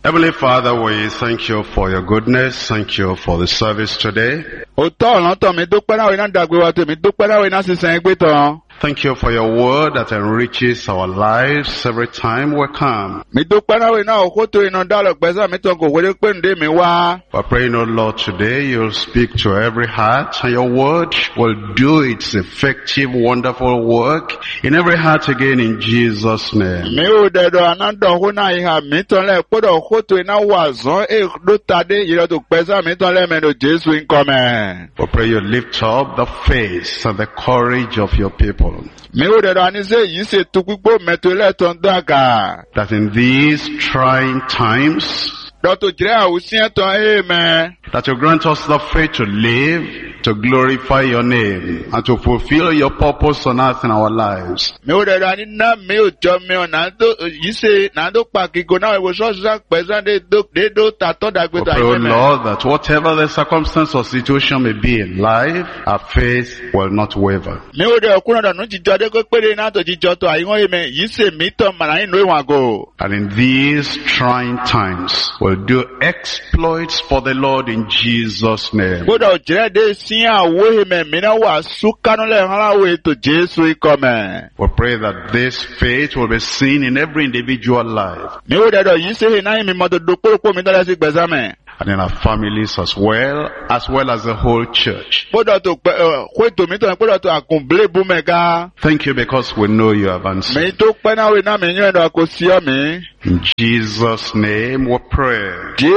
Heavenly Father, we thank you for your goodness. Thank you for the service today. Thank you for your word that enriches our lives every time we come. We're praying, oh Lord, today you'll speak to every heart and your word will do its effective, wonderful work in every heart again in Jesus' name. We pray you lift up the faith and the courage of your people. That in these trying times, that you grant us the faith to live, to glorify your name, and to fulfill your purpose on earth in our lives. We pray, Lord, that whatever the circumstance or situation may be in life, our faith will not waver. And in these trying times, we'll do exploits for the Lord in Jesus' name. We pray that this faith will be seen in every individual life. And in our families as well as the whole church. Thank you because we know you have answered. In Jesus' name we pray.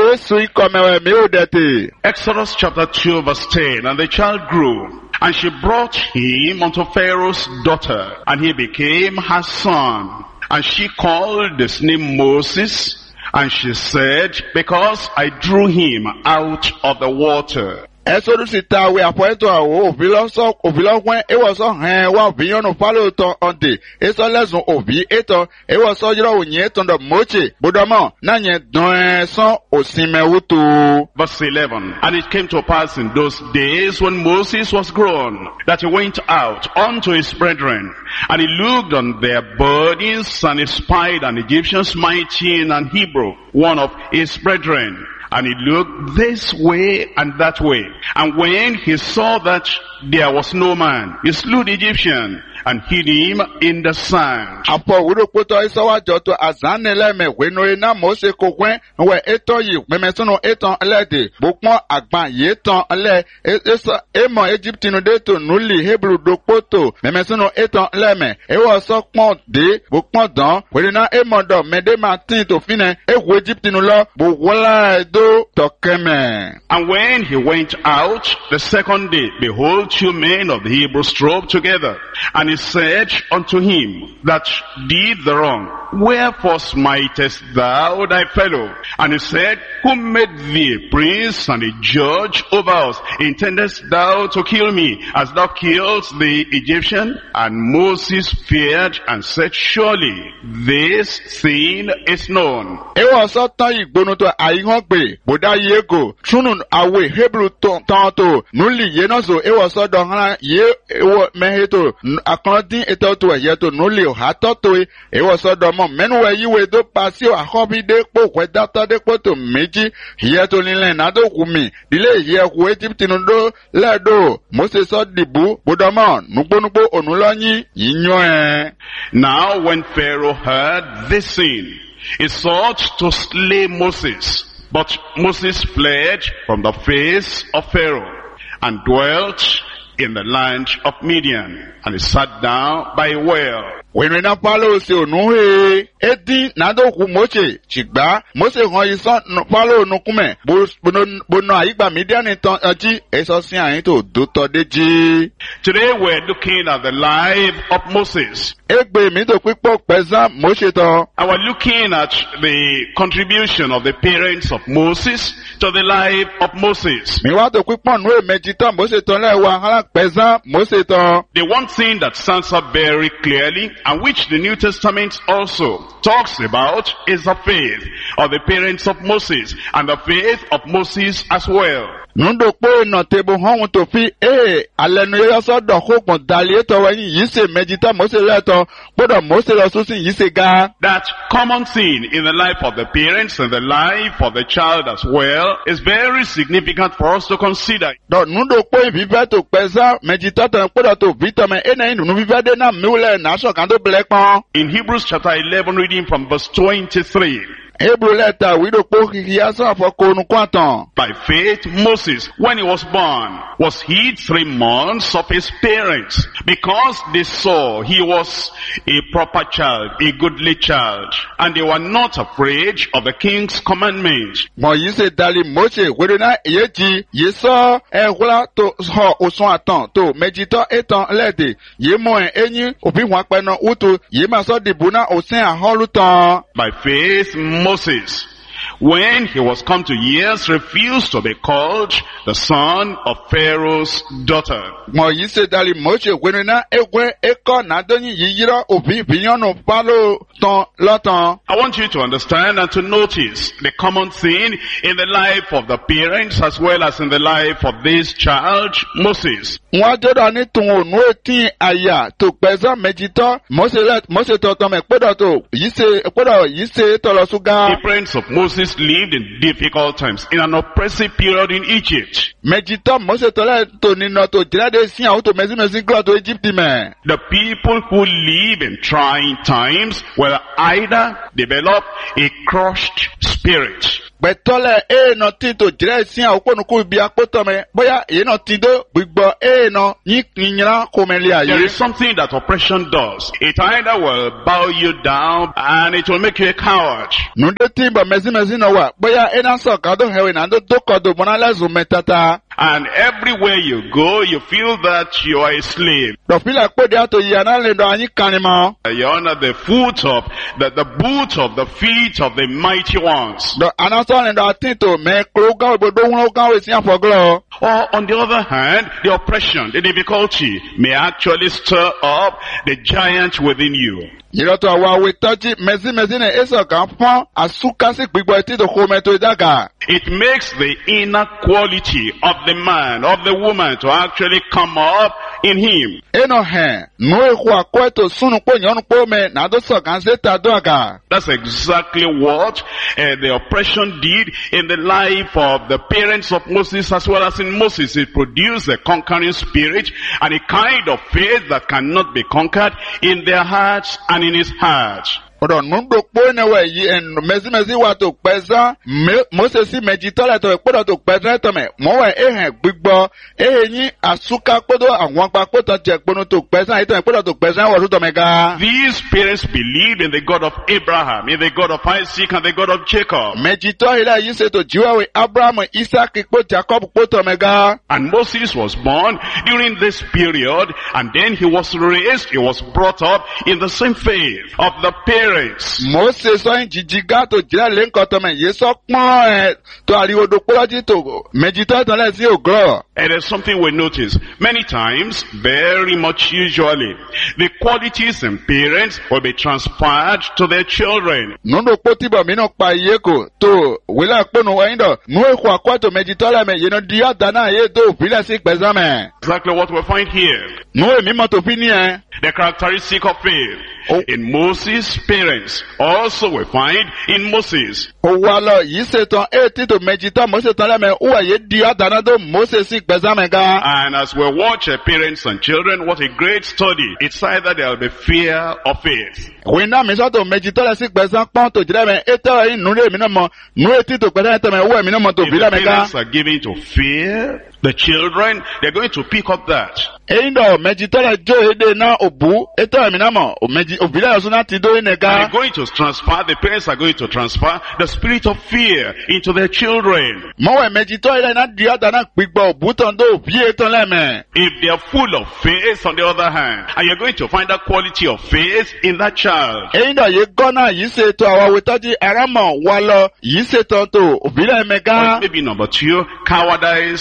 Exodus chapter 2 verse 10. And the child grew, and she brought him unto Pharaoh's daughter, and he became her son. And she called his name Moses. And she said, because I drew him out of the water. Exodus itawe apoeto awo obiloso obilogwen ewoso hen wa biyonu palo ton onde eso lesun obi eto ewoso jiro onye ton do moche bodomo nanye don son osimewutu. Verse 11. And it came to pass in those days when Moses was grown, that he went out unto his brethren, and he looked on their burdens, and he spied an Egyptian smiting an Hebrew, one of his brethren. And he looked this way and that way. And when he saw that there was no man, he slew the Egyptian and hid him in the sand. And when he went out the second day, behold, 2 men of the Hebrews strove together. And he said unto him that did the wrong, wherefore smitest thou thy fellow? And he said, who made thee a prince and a judge over us? Intendest thou to kill me as thou killedst the Egyptian? And Moses feared and said, surely this thing is known. Now when Pharaoh heard this thing, he sought to slay Moses. But Moses fled from the face of Pharaoh and dwelt in the land of Midian, and he sat down by a well. When we now follow so no he edi nado ku moche chigba Mose ho ison no follow no kume bono aigba Midian ton aji eso sin ayin to do to deji. Today we're looking at the life of Moses. And we're looking at the contribution of the parents of Moses to the life of Moses. The one thing that stands up very clearly, and which the New Testament also talks about, is the faith of the parents of Moses, and the faith of Moses as well. Nundo po no tebo hon to fi alenu yoso do ko pon dali to wa yin se mejita mo se leto bodo mo se lo so sin yi se ga. That common sin in the life of the parents and the life of the child as well is very significant for us to consider. Do nundo po vive to pesa mejita tan bodo to vitamin ena inu vive de na miule na so kan do black pon. In Hebrews chapter 11 reading from verse 23. Hebrew letter we do po kikiasa for konu kwatan. By faith, Moses, when he was born, was hid 3 months of his parents, because they saw he was a proper child, a goodly child, and they were not afraid of the king's commandment. Mo yi se dali Mose wedona yeji yeso ehula to ho osun atan to mejito etan lede ye mo enyi obi wan peno utu ye ma so dibuna osin aholutan. By faith, Moses, when he was come to years, refused to be called the son of Pharaoh's daughter. Mo yi se dali Mose wedona egwe eko na doni yiyira obi binyonu palo ton lotan. I want you to understand and to notice the common thing in the life of the parents as well as in the life of this child, Moses. Wọ́n jọ́dọ̀ ní tún ònú etí àyà tó pẹ̀sán mẹ́jítọ́ Mose tọ̀tọ̀ mẹ́ pẹ́dọ̀ tó yìí ṣe tọ̀lọ̀ ṣúgá. The parents of Moses lived in difficult times, in an oppressive period in Egypt. Mẹ́jítọ́ Mose tọ̀lẹ̀ tó nínú tó jẹ́rẹ́dẹ́ sí àwọn tó mẹ́sí gílọ̀ tó Egypt mẹ́. The people who live in trying times will either develop a crushed spirit. Gbẹ̀tọ́lẹ̀ èèna tí tó jẹ́rẹ́ sí àwọn òpónúkú ibi apótọ́ mẹ́ bóyá èèna tí dó gbígbọ́ èèna yín kìnyìnrán kò mẹ́lẹ̀ àyè. There is something that oppression does. It either will bow you down and it will make you a coward. Nùdó tí bọ̀ mẹ́sí náà wà bóyá èèna sọ̀kadó hẹ̀wé náà tó kọ̀dọ̀ mọ́ná lẹ́sùn mẹ́tata. And everywhere you go, you feel that you are a slave. Dọ̀fílà pé díẹ̀ tó yíya náà lè dọ̀ àyín kanimọ̀. You're under the foot of the boot of the feet of the mighty ones. Dọ̀ anásọ̀ lè dọ̀ àtìn tó mẹ́ kúrò gáwé gbọdọ̀ wọn gáwé sí àfọ̀gọ́lọ̀. Or on the other hand, the oppression, the difficulty may actually stir up the giant within you. Ìrọ̀tọ̀ àwọn àwẹ̀ tọ́jú mẹ́sí ní ẹ̀sọ̀ kan fún àsúkásí gbígbọ́ etí tó kó mẹ́tò ìdága. It makes the inner quality of the man, of the woman to actually come up in him. Eno hẹn, nù èkó àkọ́ ètò súnú pé yọ̀nù pé mẹ́ nàdó sọ̀kan sí tàdó àgà. That's exactly what the oppression did in the life of the parents of Moses as well as in Moses. It produced a conquering spirit and a kind of faith that cannot be conquered in their hearts and in his heart. Ọ̀dọ̀ nùdó pé níwẹ̀ yìí ẹnu mẹ́sí wà tó pẹ́sán Mose sí méjì tọ́lẹ̀ tó ìpọ́dọ̀ tó pẹ́sán tọ̀mẹ̀ mọ́wẹ̀ ehẹ̀ gbígbọ́ ehẹ̀yìn àsúká pọ́dọ̀ àwọn apá pọ́tọ̀ jẹ́ gbónú tó pẹ́sán ìtọ̀ ìpọ́dọ̀ tó pẹ́sán wọ̀ tó tọ̀mẹ̀ ga. These parents believed in the God of Abraham, in the God of Isaac and the God of Jacob. Méjì tọ́ ilé yìí ṣètò jíwáwé Abraham, Isaac, pọ́ Jacob pọ́ tọ̀mẹ̀ ga. And Moses was born during this period and then he was raised, he was brought up in the same faith of the parents. Mose sọ́yìn jìjì gá tó jìlá lé ńkọ́ tọmọ yìí sọ pọ́n ẹ̀ tó àríwodò pọ́lọ́jì tó méjì tó tán lẹ́sí ògọ́. And there's something we notice many times, very much usually, the qualities in parents will be transferred to their children. Nùdó pótíbọ̀ mí náà pa iye kò tó wílẹ̀ pọ́nù wáyé dọ̀ nù èkó àkọ́tò méjì tọ́lẹ̀ mẹ́ yìí náà di ọ̀dà náà yé tó òfìlẹ̀ sí pẹ̀sámẹ̀. Exactly what we find here. Nù èmi mọ̀ tó fi ní ẹ. The characteristic of faith in Moses' parents also we find in Moses. Òwò àlọ́ yìí ṣetán ètí tó méjì tán Mose tán lẹ́mẹ̀ òwò yìí di ọ̀dà náà tó Mose sí pẹ̀sámẹ̀ ga. And as we watch parents and children, what a great study. It's either there will be fear or faith. Wíńdà mi sọ́tò méjì tọ́lẹ̀ sí pẹ̀sán pọ́n tó jìlẹ̀ mẹ́ ètò ẹ̀yìn nù èmi náà mọ̀ nù ètí tó pẹ̀sán ètò mẹ́ òwò èmi náà mọ̀ tó If fi the lẹ́mẹ̀ ga. parents are given to fear, the children, they're going to pick up that. Èyí dọ̀ méjì tọ́lẹ̀ jó èdè náà òbú ètò ẹ̀mí náà mọ̀ òbílẹ̀ ọ̀sùn náà ti dó ẹ̀nẹ̀ And ga. they're going to transfer, the parents are going to transfer the spirit of fear into their children. Mọ̀wẹ̀ méjì tọ́lẹ̀ náà di ọ̀dà náà gbígbọ́ òbú tán tó òbí ètò lẹ́mẹ̀. If they are full of faith on the other hand, and you're going to find that quality of faith in that child. Èyí dọ̀ yìí gọ́nà yìí ṣètò àwọn àwòtọ́jú arámọ̀ wà lọ yìí ṣètò tó òbílẹ̀ mẹ́ Or ga. maybe number 2, cowardice or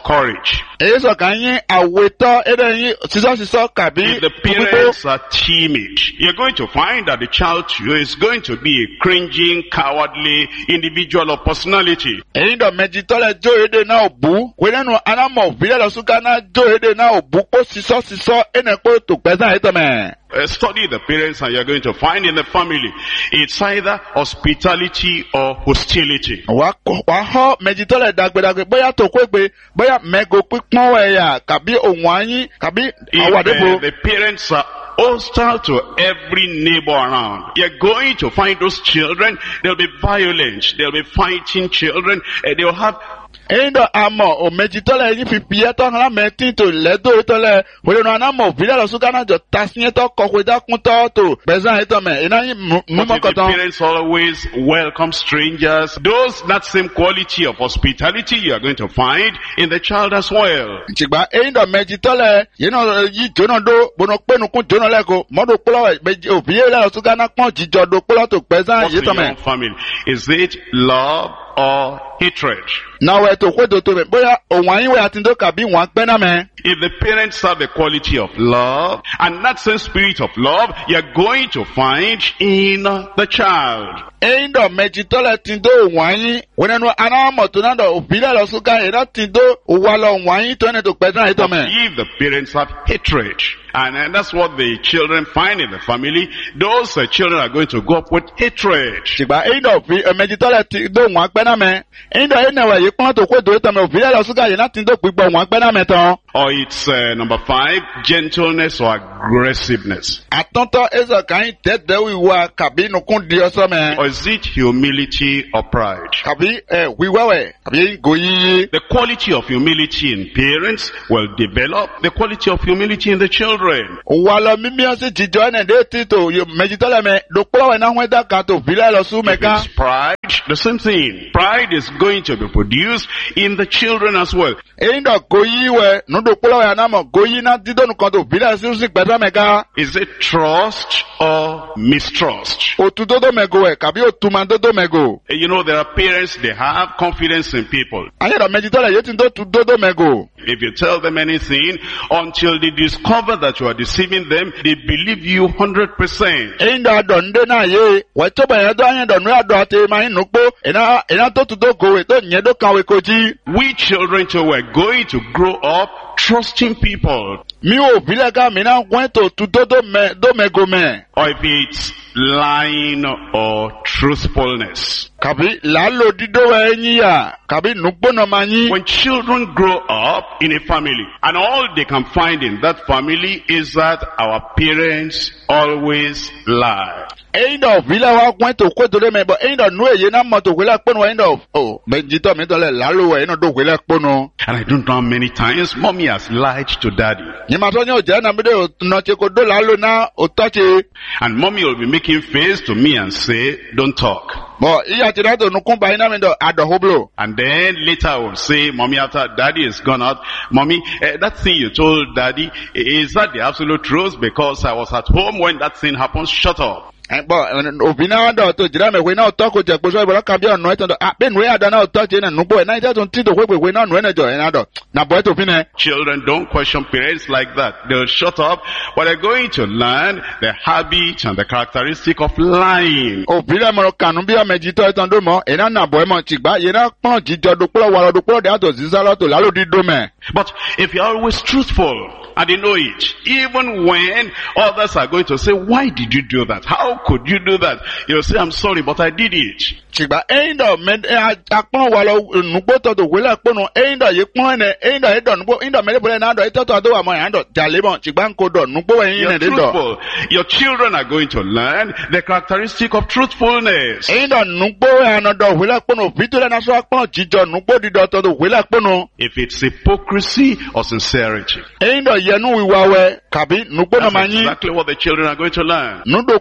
courage. Èyí sọ̀kan yín àwòtọ́ ẹ̀rẹ́ yín sísọ́ kàbí If the parents are timid, you're going to find that the child to you is going to be a cringing, cowardly individual or personality. Èyí dọ̀ méjì tọ́lẹ̀ jó èdè náà ò bú. Wẹ́nẹ́nu anámọ̀ òbílẹ̀ lọ súnká náà jó èdè náà ò bú pọ̀ sísọ́ ẹnẹ pé tó pẹ́sàn àyè tọ̀mẹ̀. Study the parents and you're going to find in the family, it's either hospitality or hostility. Wà họ méjì tọ́lẹ̀ dàgbẹ̀dàgbẹ̀ bóyá tó kó pé bóyá mẹ́gò pípọ́n ẹ̀yà kàbí òun àyín kàbí àwàdébò. If the parents are hostile to every neighbor around, you're going to find those children, they'll be violent, they'll be fighting children, they'll have Endo amo o mejitole yin fi pieto na metin to ledo itole wele no anamo vile lo suka na jo tasnie to kokweda kunto to bezan ito me ina yin mumokoton. Parents always welcome strangers. That same quality of hospitality you are going to find in the child as well. Chigba endo mejitole yi jono do bono penu kun jono leko modo polo meji o vile lo suka na pon jijo do polo to bezan ito me. Family, is it love or hatred? Now we to kwedo to me boya onwan we atindo ka bi wan pe na me. If the parents have the quality of love, and that same spirit of love, you're going to find in the child. Endo mejitole tindo onwan yin wenenu anamo to na do vile lo suka era tindo walo onwan yin to ne to bezan ito me. If the parents have hatred, and that's what the children find in the family, those children are going to go up with hatred. Chigba endo fi mejitole tindo wan pe na me. Endo enewe yi pon to kwedo ito me vile lo suka yin na tindo pigbo wan pe na me ton. Or it's number 5, gentleness or aggressiveness. Atonto ezo kan tete wiwa kabi nukun di oso me. Or is it humility or pride? Kabi wiwawe kabi goyi. The quality of humility in parents will develop the quality of humility in the children. Walo mimi osi jijo ene de tito yo mejitole me dokpolo we na hweda ka to vile lo su meka. It's pride, the same thing. Pride is going to be produced in the children as well. Endo goyi we no dokpolo we anamo goyi na dido nukan to vile su si peta meka. Is it trust or mistrust? Otudodo mego we kabi otumandodo mego. You know, there are parents, they have confidence in people. Ayero mejitole yetindo tudodo mego. If you tell them anything, until they discover that you are deceiving them, they believe you 100%. Endo adonde na ye, wetoba yedo anye donwe adote ma inukpo, ena to tudogo we to nyedo kanwe koji. We children too were going to grow up trusting people. Mi o vile ka mina kwento tudodo me do mego me. Or if it's lying or truthfulness. Kabi lalo dido we enyi ya, kabi nukpo no manyi. When children grow up in a family, and all they can find in that family is that our parents always lie. Endo vile wa kwento kwedo le me bo endo no ye na moto kwela kpono endo benjito mi dole lalo we eno do kwela kpono. And I don't know how many times mommy has lied to daddy. Ni ma to nyo je na mi de no che ko do lalo na otoche. And mommy will be making face to me and say, don't talk. Bo iya ti dato nukun ba ina mi do adohoblo. And then later I will say, mommy, after daddy is gone out, mommy, that thing you told daddy, is that the absolute truth? Because I was at home when that thing happened. Shut up. But obina do to jira me we na to ko je gboso ibolo kan bi onu eto be nu ada na to je na nubo na ita tun ti do we na nu ene jo na do na boy to fine. Children don't question parents like that. They'll shut up, but they're going to learn the habit and the characteristic of lying. Obina mo kanu bi ameji to eto do mo ena na boy mo tigba ye na pon jijo do polo walo do polo de ato zizalo to lalo di do me. But if you're always truthful, and they know it, even when others are going to say, why did you do that? How could you do that? You'll say, I'm sorry, but I did it. Chigba endo me akpon walo nugbo to do wele akpon endo ye pon ne endo e do nugbo endo me le na do e to do wa mo yan do jalebon chigba nko do nugbo we yin ne do. Your children are going to learn the characteristic of truthfulness. Endo nugbo we an do wele akpon vitule na so akpon jijo nugbo di do to do wele akpon. If it's hypocrisy or sincerity. Endo yenu wiwawe kabi nugbo no manyi. Exactly what the children are going to learn. Nudo polo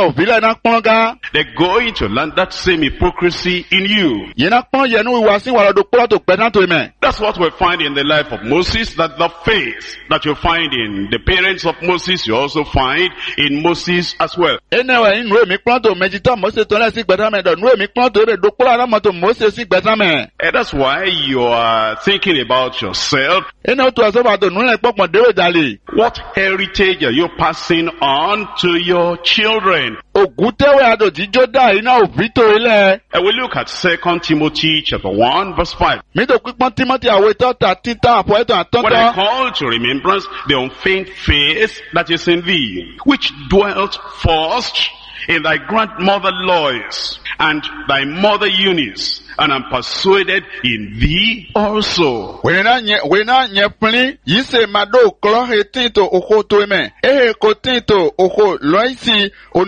òbílẹ̀ náà pọ́n gá. They're going to learn that same hypocrisy in you. Yìí náà pọ́n yẹnu ìwà sí wàrà òdò kúrò tó pẹ́ náà tó mẹ́. That's what we find in the life of Moses, that the faith that you find in the parents of Moses, you also find in Moses as well. Ẹnẹ̀wẹ̀ inú èmi pọ́n tó mẹ́jítọ́ Moses tó lẹ́sí gbẹ̀dámẹ́ dọ̀, inú èmi pọ́n tó èrè dókúrò náà mọ́tò Moses sí gbẹ̀dámẹ́. And that's why you are thinking about yourself. Ẹnẹ̀ tó ẹ̀sọ́ bàtò núlẹ̀ pọ̀pọ̀ déwé dàlè. What heritage are you passing on to your children? Ògùn tẹ́wẹ̀ àdò jíjó dà iná òbí tó ilẹ̀. And we look at 2 Timothy chapter 1 verse 5. Mi tó pípọ́n Timothy àwọ̀ ìtọ́ ta títà àpọ̀ ẹ̀tọ́ When I àtọ́tọ́. call to remembrance the unfeigned faith that is in thee, which dwelt first in thy grandmother Lois and thy mother Eunice, and am persuaded in thee also. Wena nye pli yise mado klo he tinto oko to me. Ko tinto oko loisi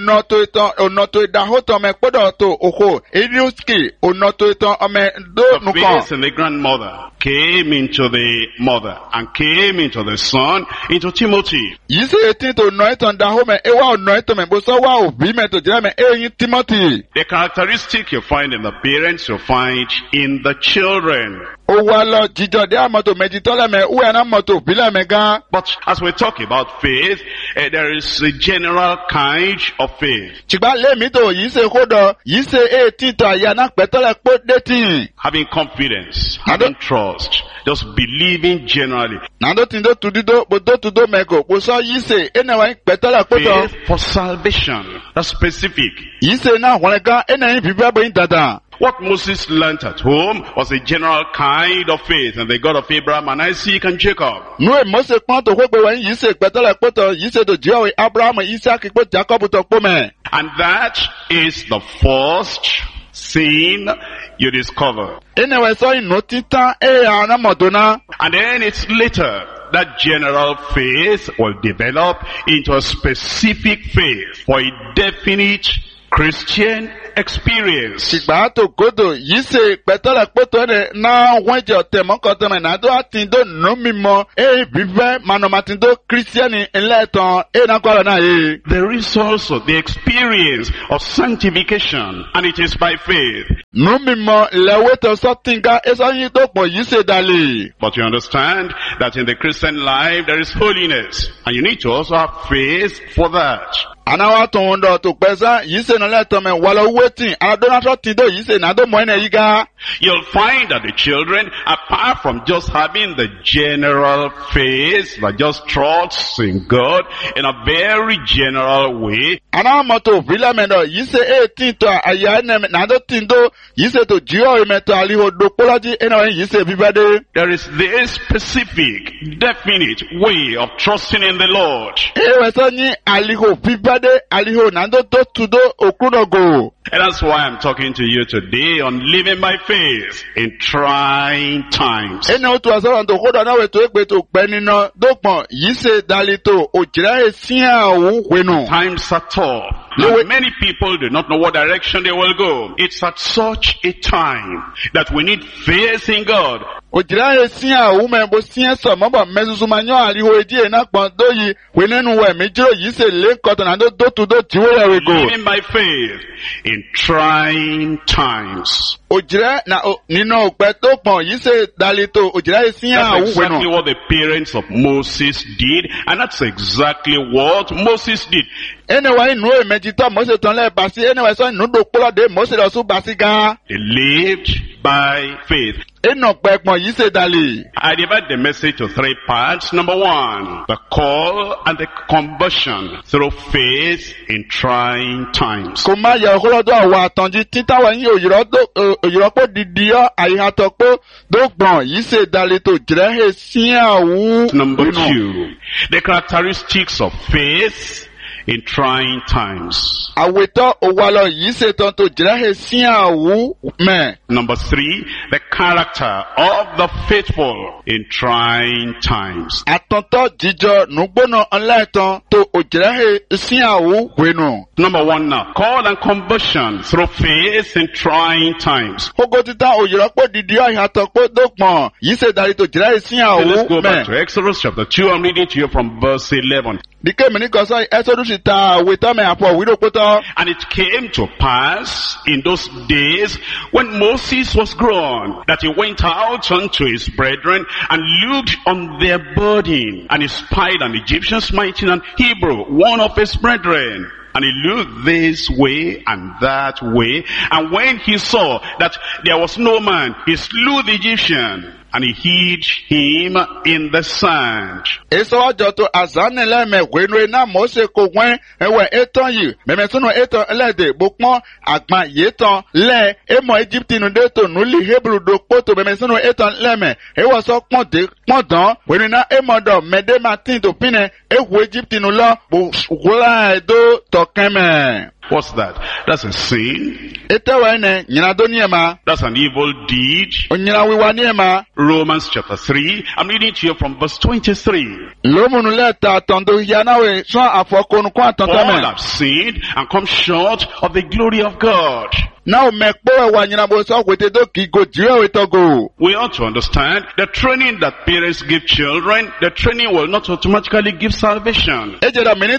onoto idahoto me podo to oko. Ediuski onoto ito ome do The nukan. faith in the grandmother came into the mother and came into the son, into Timothy. Yise tinto noito ndaho me ewa noito me boso wa obi me to jira me yin Timothy. The characteristic you find in the parents, you find in the children. O wa lo jijo de amoto mejitole me uwe na moto bile me gan. But as we talk about faith, there is a general kind of faith. Chigba le mi to yise kodo yise tinto ayana petole po deti. Having confidence, having trust, just believing generally. Nando tindo tudido bodo tudo mego boso yise enewa petole poto. Faith for salvation. That's specific. Yise na wonega ene bibi abo dada. What Moses learnt at home was a general kind of faith in the God of Abraham and Isaac and Jacob. No Moses pon to kwe wen yise petole poto yise to jiwe Abraham Isaac po Jacob to pome. And that is the first sin you discover. Enewe so ino tita ana modona. And then it's later that general faith will develop into a specific faith for a definite Christian experience. Sigba to godo yise petole poto ne na wenje otemo kotome na do atindo no mimo bibe manomatindo Christian eleton na kwara na e. There is also the experience of sanctification, and it is by faith. No mimo lewe to sotinga eso yin to po yise dale. But you understand that in the Christian life there is holiness, and you need to also have faith for that. Anawa to ndo to pesa yise no leto me wala waiting adona to tindo yise na do mo na yiga. You'll find that the children, apart from just having the general faith that just trusts in God in a very general way, Ana moto vila mendo yise tinto ayane na do tindo yise to jio me to aliho do polaji eno yise bibade. there is this specific, definite way of trusting in the Lord. Ewe so ni aliho bibade aliho na do tudo okunogo. And that's why I'm talking to you today on living by faith in trying times. Eno to aso ndo kodo na we to egbe to pe nino dopon yise dalito ojira esia wu wenu. Times are tough. No, And many people do not know what direction they will go. It's at such a time that we need faith in God. Ojira esia wu me bo sia so mo ba mesusu manyo aliho eji na pon doyi wenenu we mejiro yise le koto na do tudo jiwe we go. Living by faith in trying times. Ojira na nino pe to pon yise dalito ojira esia That's wu exactly wenu. what the parents of Moses did, and that's exactly what Moses did. Anyway, no mejito Moses ton le basi anyway so no do polo de Moses lo su basi ga. They lived by faith. Eno pe pon yise dali. I divide the message to 3 parts. Number 1, the call and the conversion through faith in trying times. Ko ma ya holo do wa tonji tita wa yin oyiro po didio ayiha to po do gbon yise dali to jire he sia wu. Number 2, the characteristics of faith in trying times. Aweto owalo yise ton to jire he sia wu me. Number 3, the character of the faithful in trying times. Atonto jijo nugbono onleton to ojire he sia wu wenu. Number 1 now, call and conversion through faith in trying times. Ogo tita oyiro po didio ayiha to po do gbon yise dali to jire he sia So let's wu go back to me. Exodus chapter 2. I'm reading to you from verse 11. Dike mini koso Exodus ta witame apo widopoto. And it came to pass in those days when Moses was grown, that he went out unto his brethren and looked on their burden, and he spied an Egyptian smiting an Hebrew, one of his brethren. And he looked this way and that way, and when he saw that there was no man, he slew the Egyptian, and he hid him in the sand. Eso ajoto azanele me wenwe na Mose ko wen ewe eton yi memesunu eton lede bokpon agban yeton le emo Egypti nu de to nuli Hebrew do poto memesunu eton leme ewo so pon de pon dan wenwe na emo do mede matin to pine ewo Egypti nu lo bo gola do tokeme. What's that? That's a sin. That's an evil deed. Romans chapter 3. I'm reading to you from verse 23. All have sinned and come short of the glory of God. Now, we ought to understand the training that parents give children. The training will not automatically give salvation. There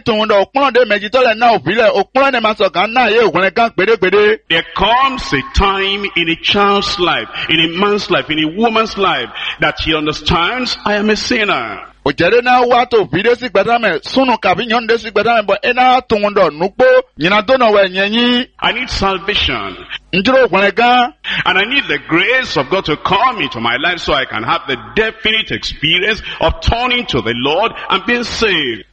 comes a time in a child's life, in a man's life, in a woman's life, that he understands, I am a sinner. I need salvation. And I need the grace of God to come into my life so I can have the definite experience of turning to the Lord and being saved.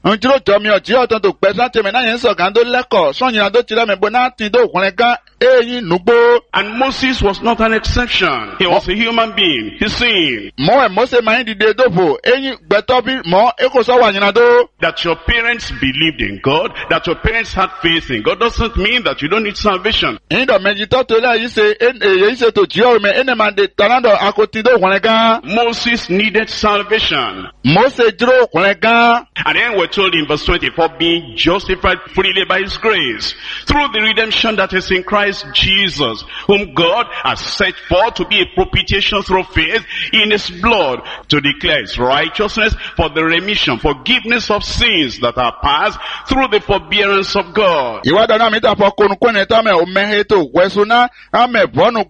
And Moses was not an exception. He was a human being. He sinned. That your parents believed in God, that your parents had faith in God, doesn't mean that you don't need salvation. Moses needed salvation. And then we're told in verse 24, being justified freely by his grace, through the redemption that is in Christ Jesus, whom God has set forth to be a propitiation through faith in his blood, to declare his righteousness for the remission, forgiveness of sins that are past through the forbearance of God.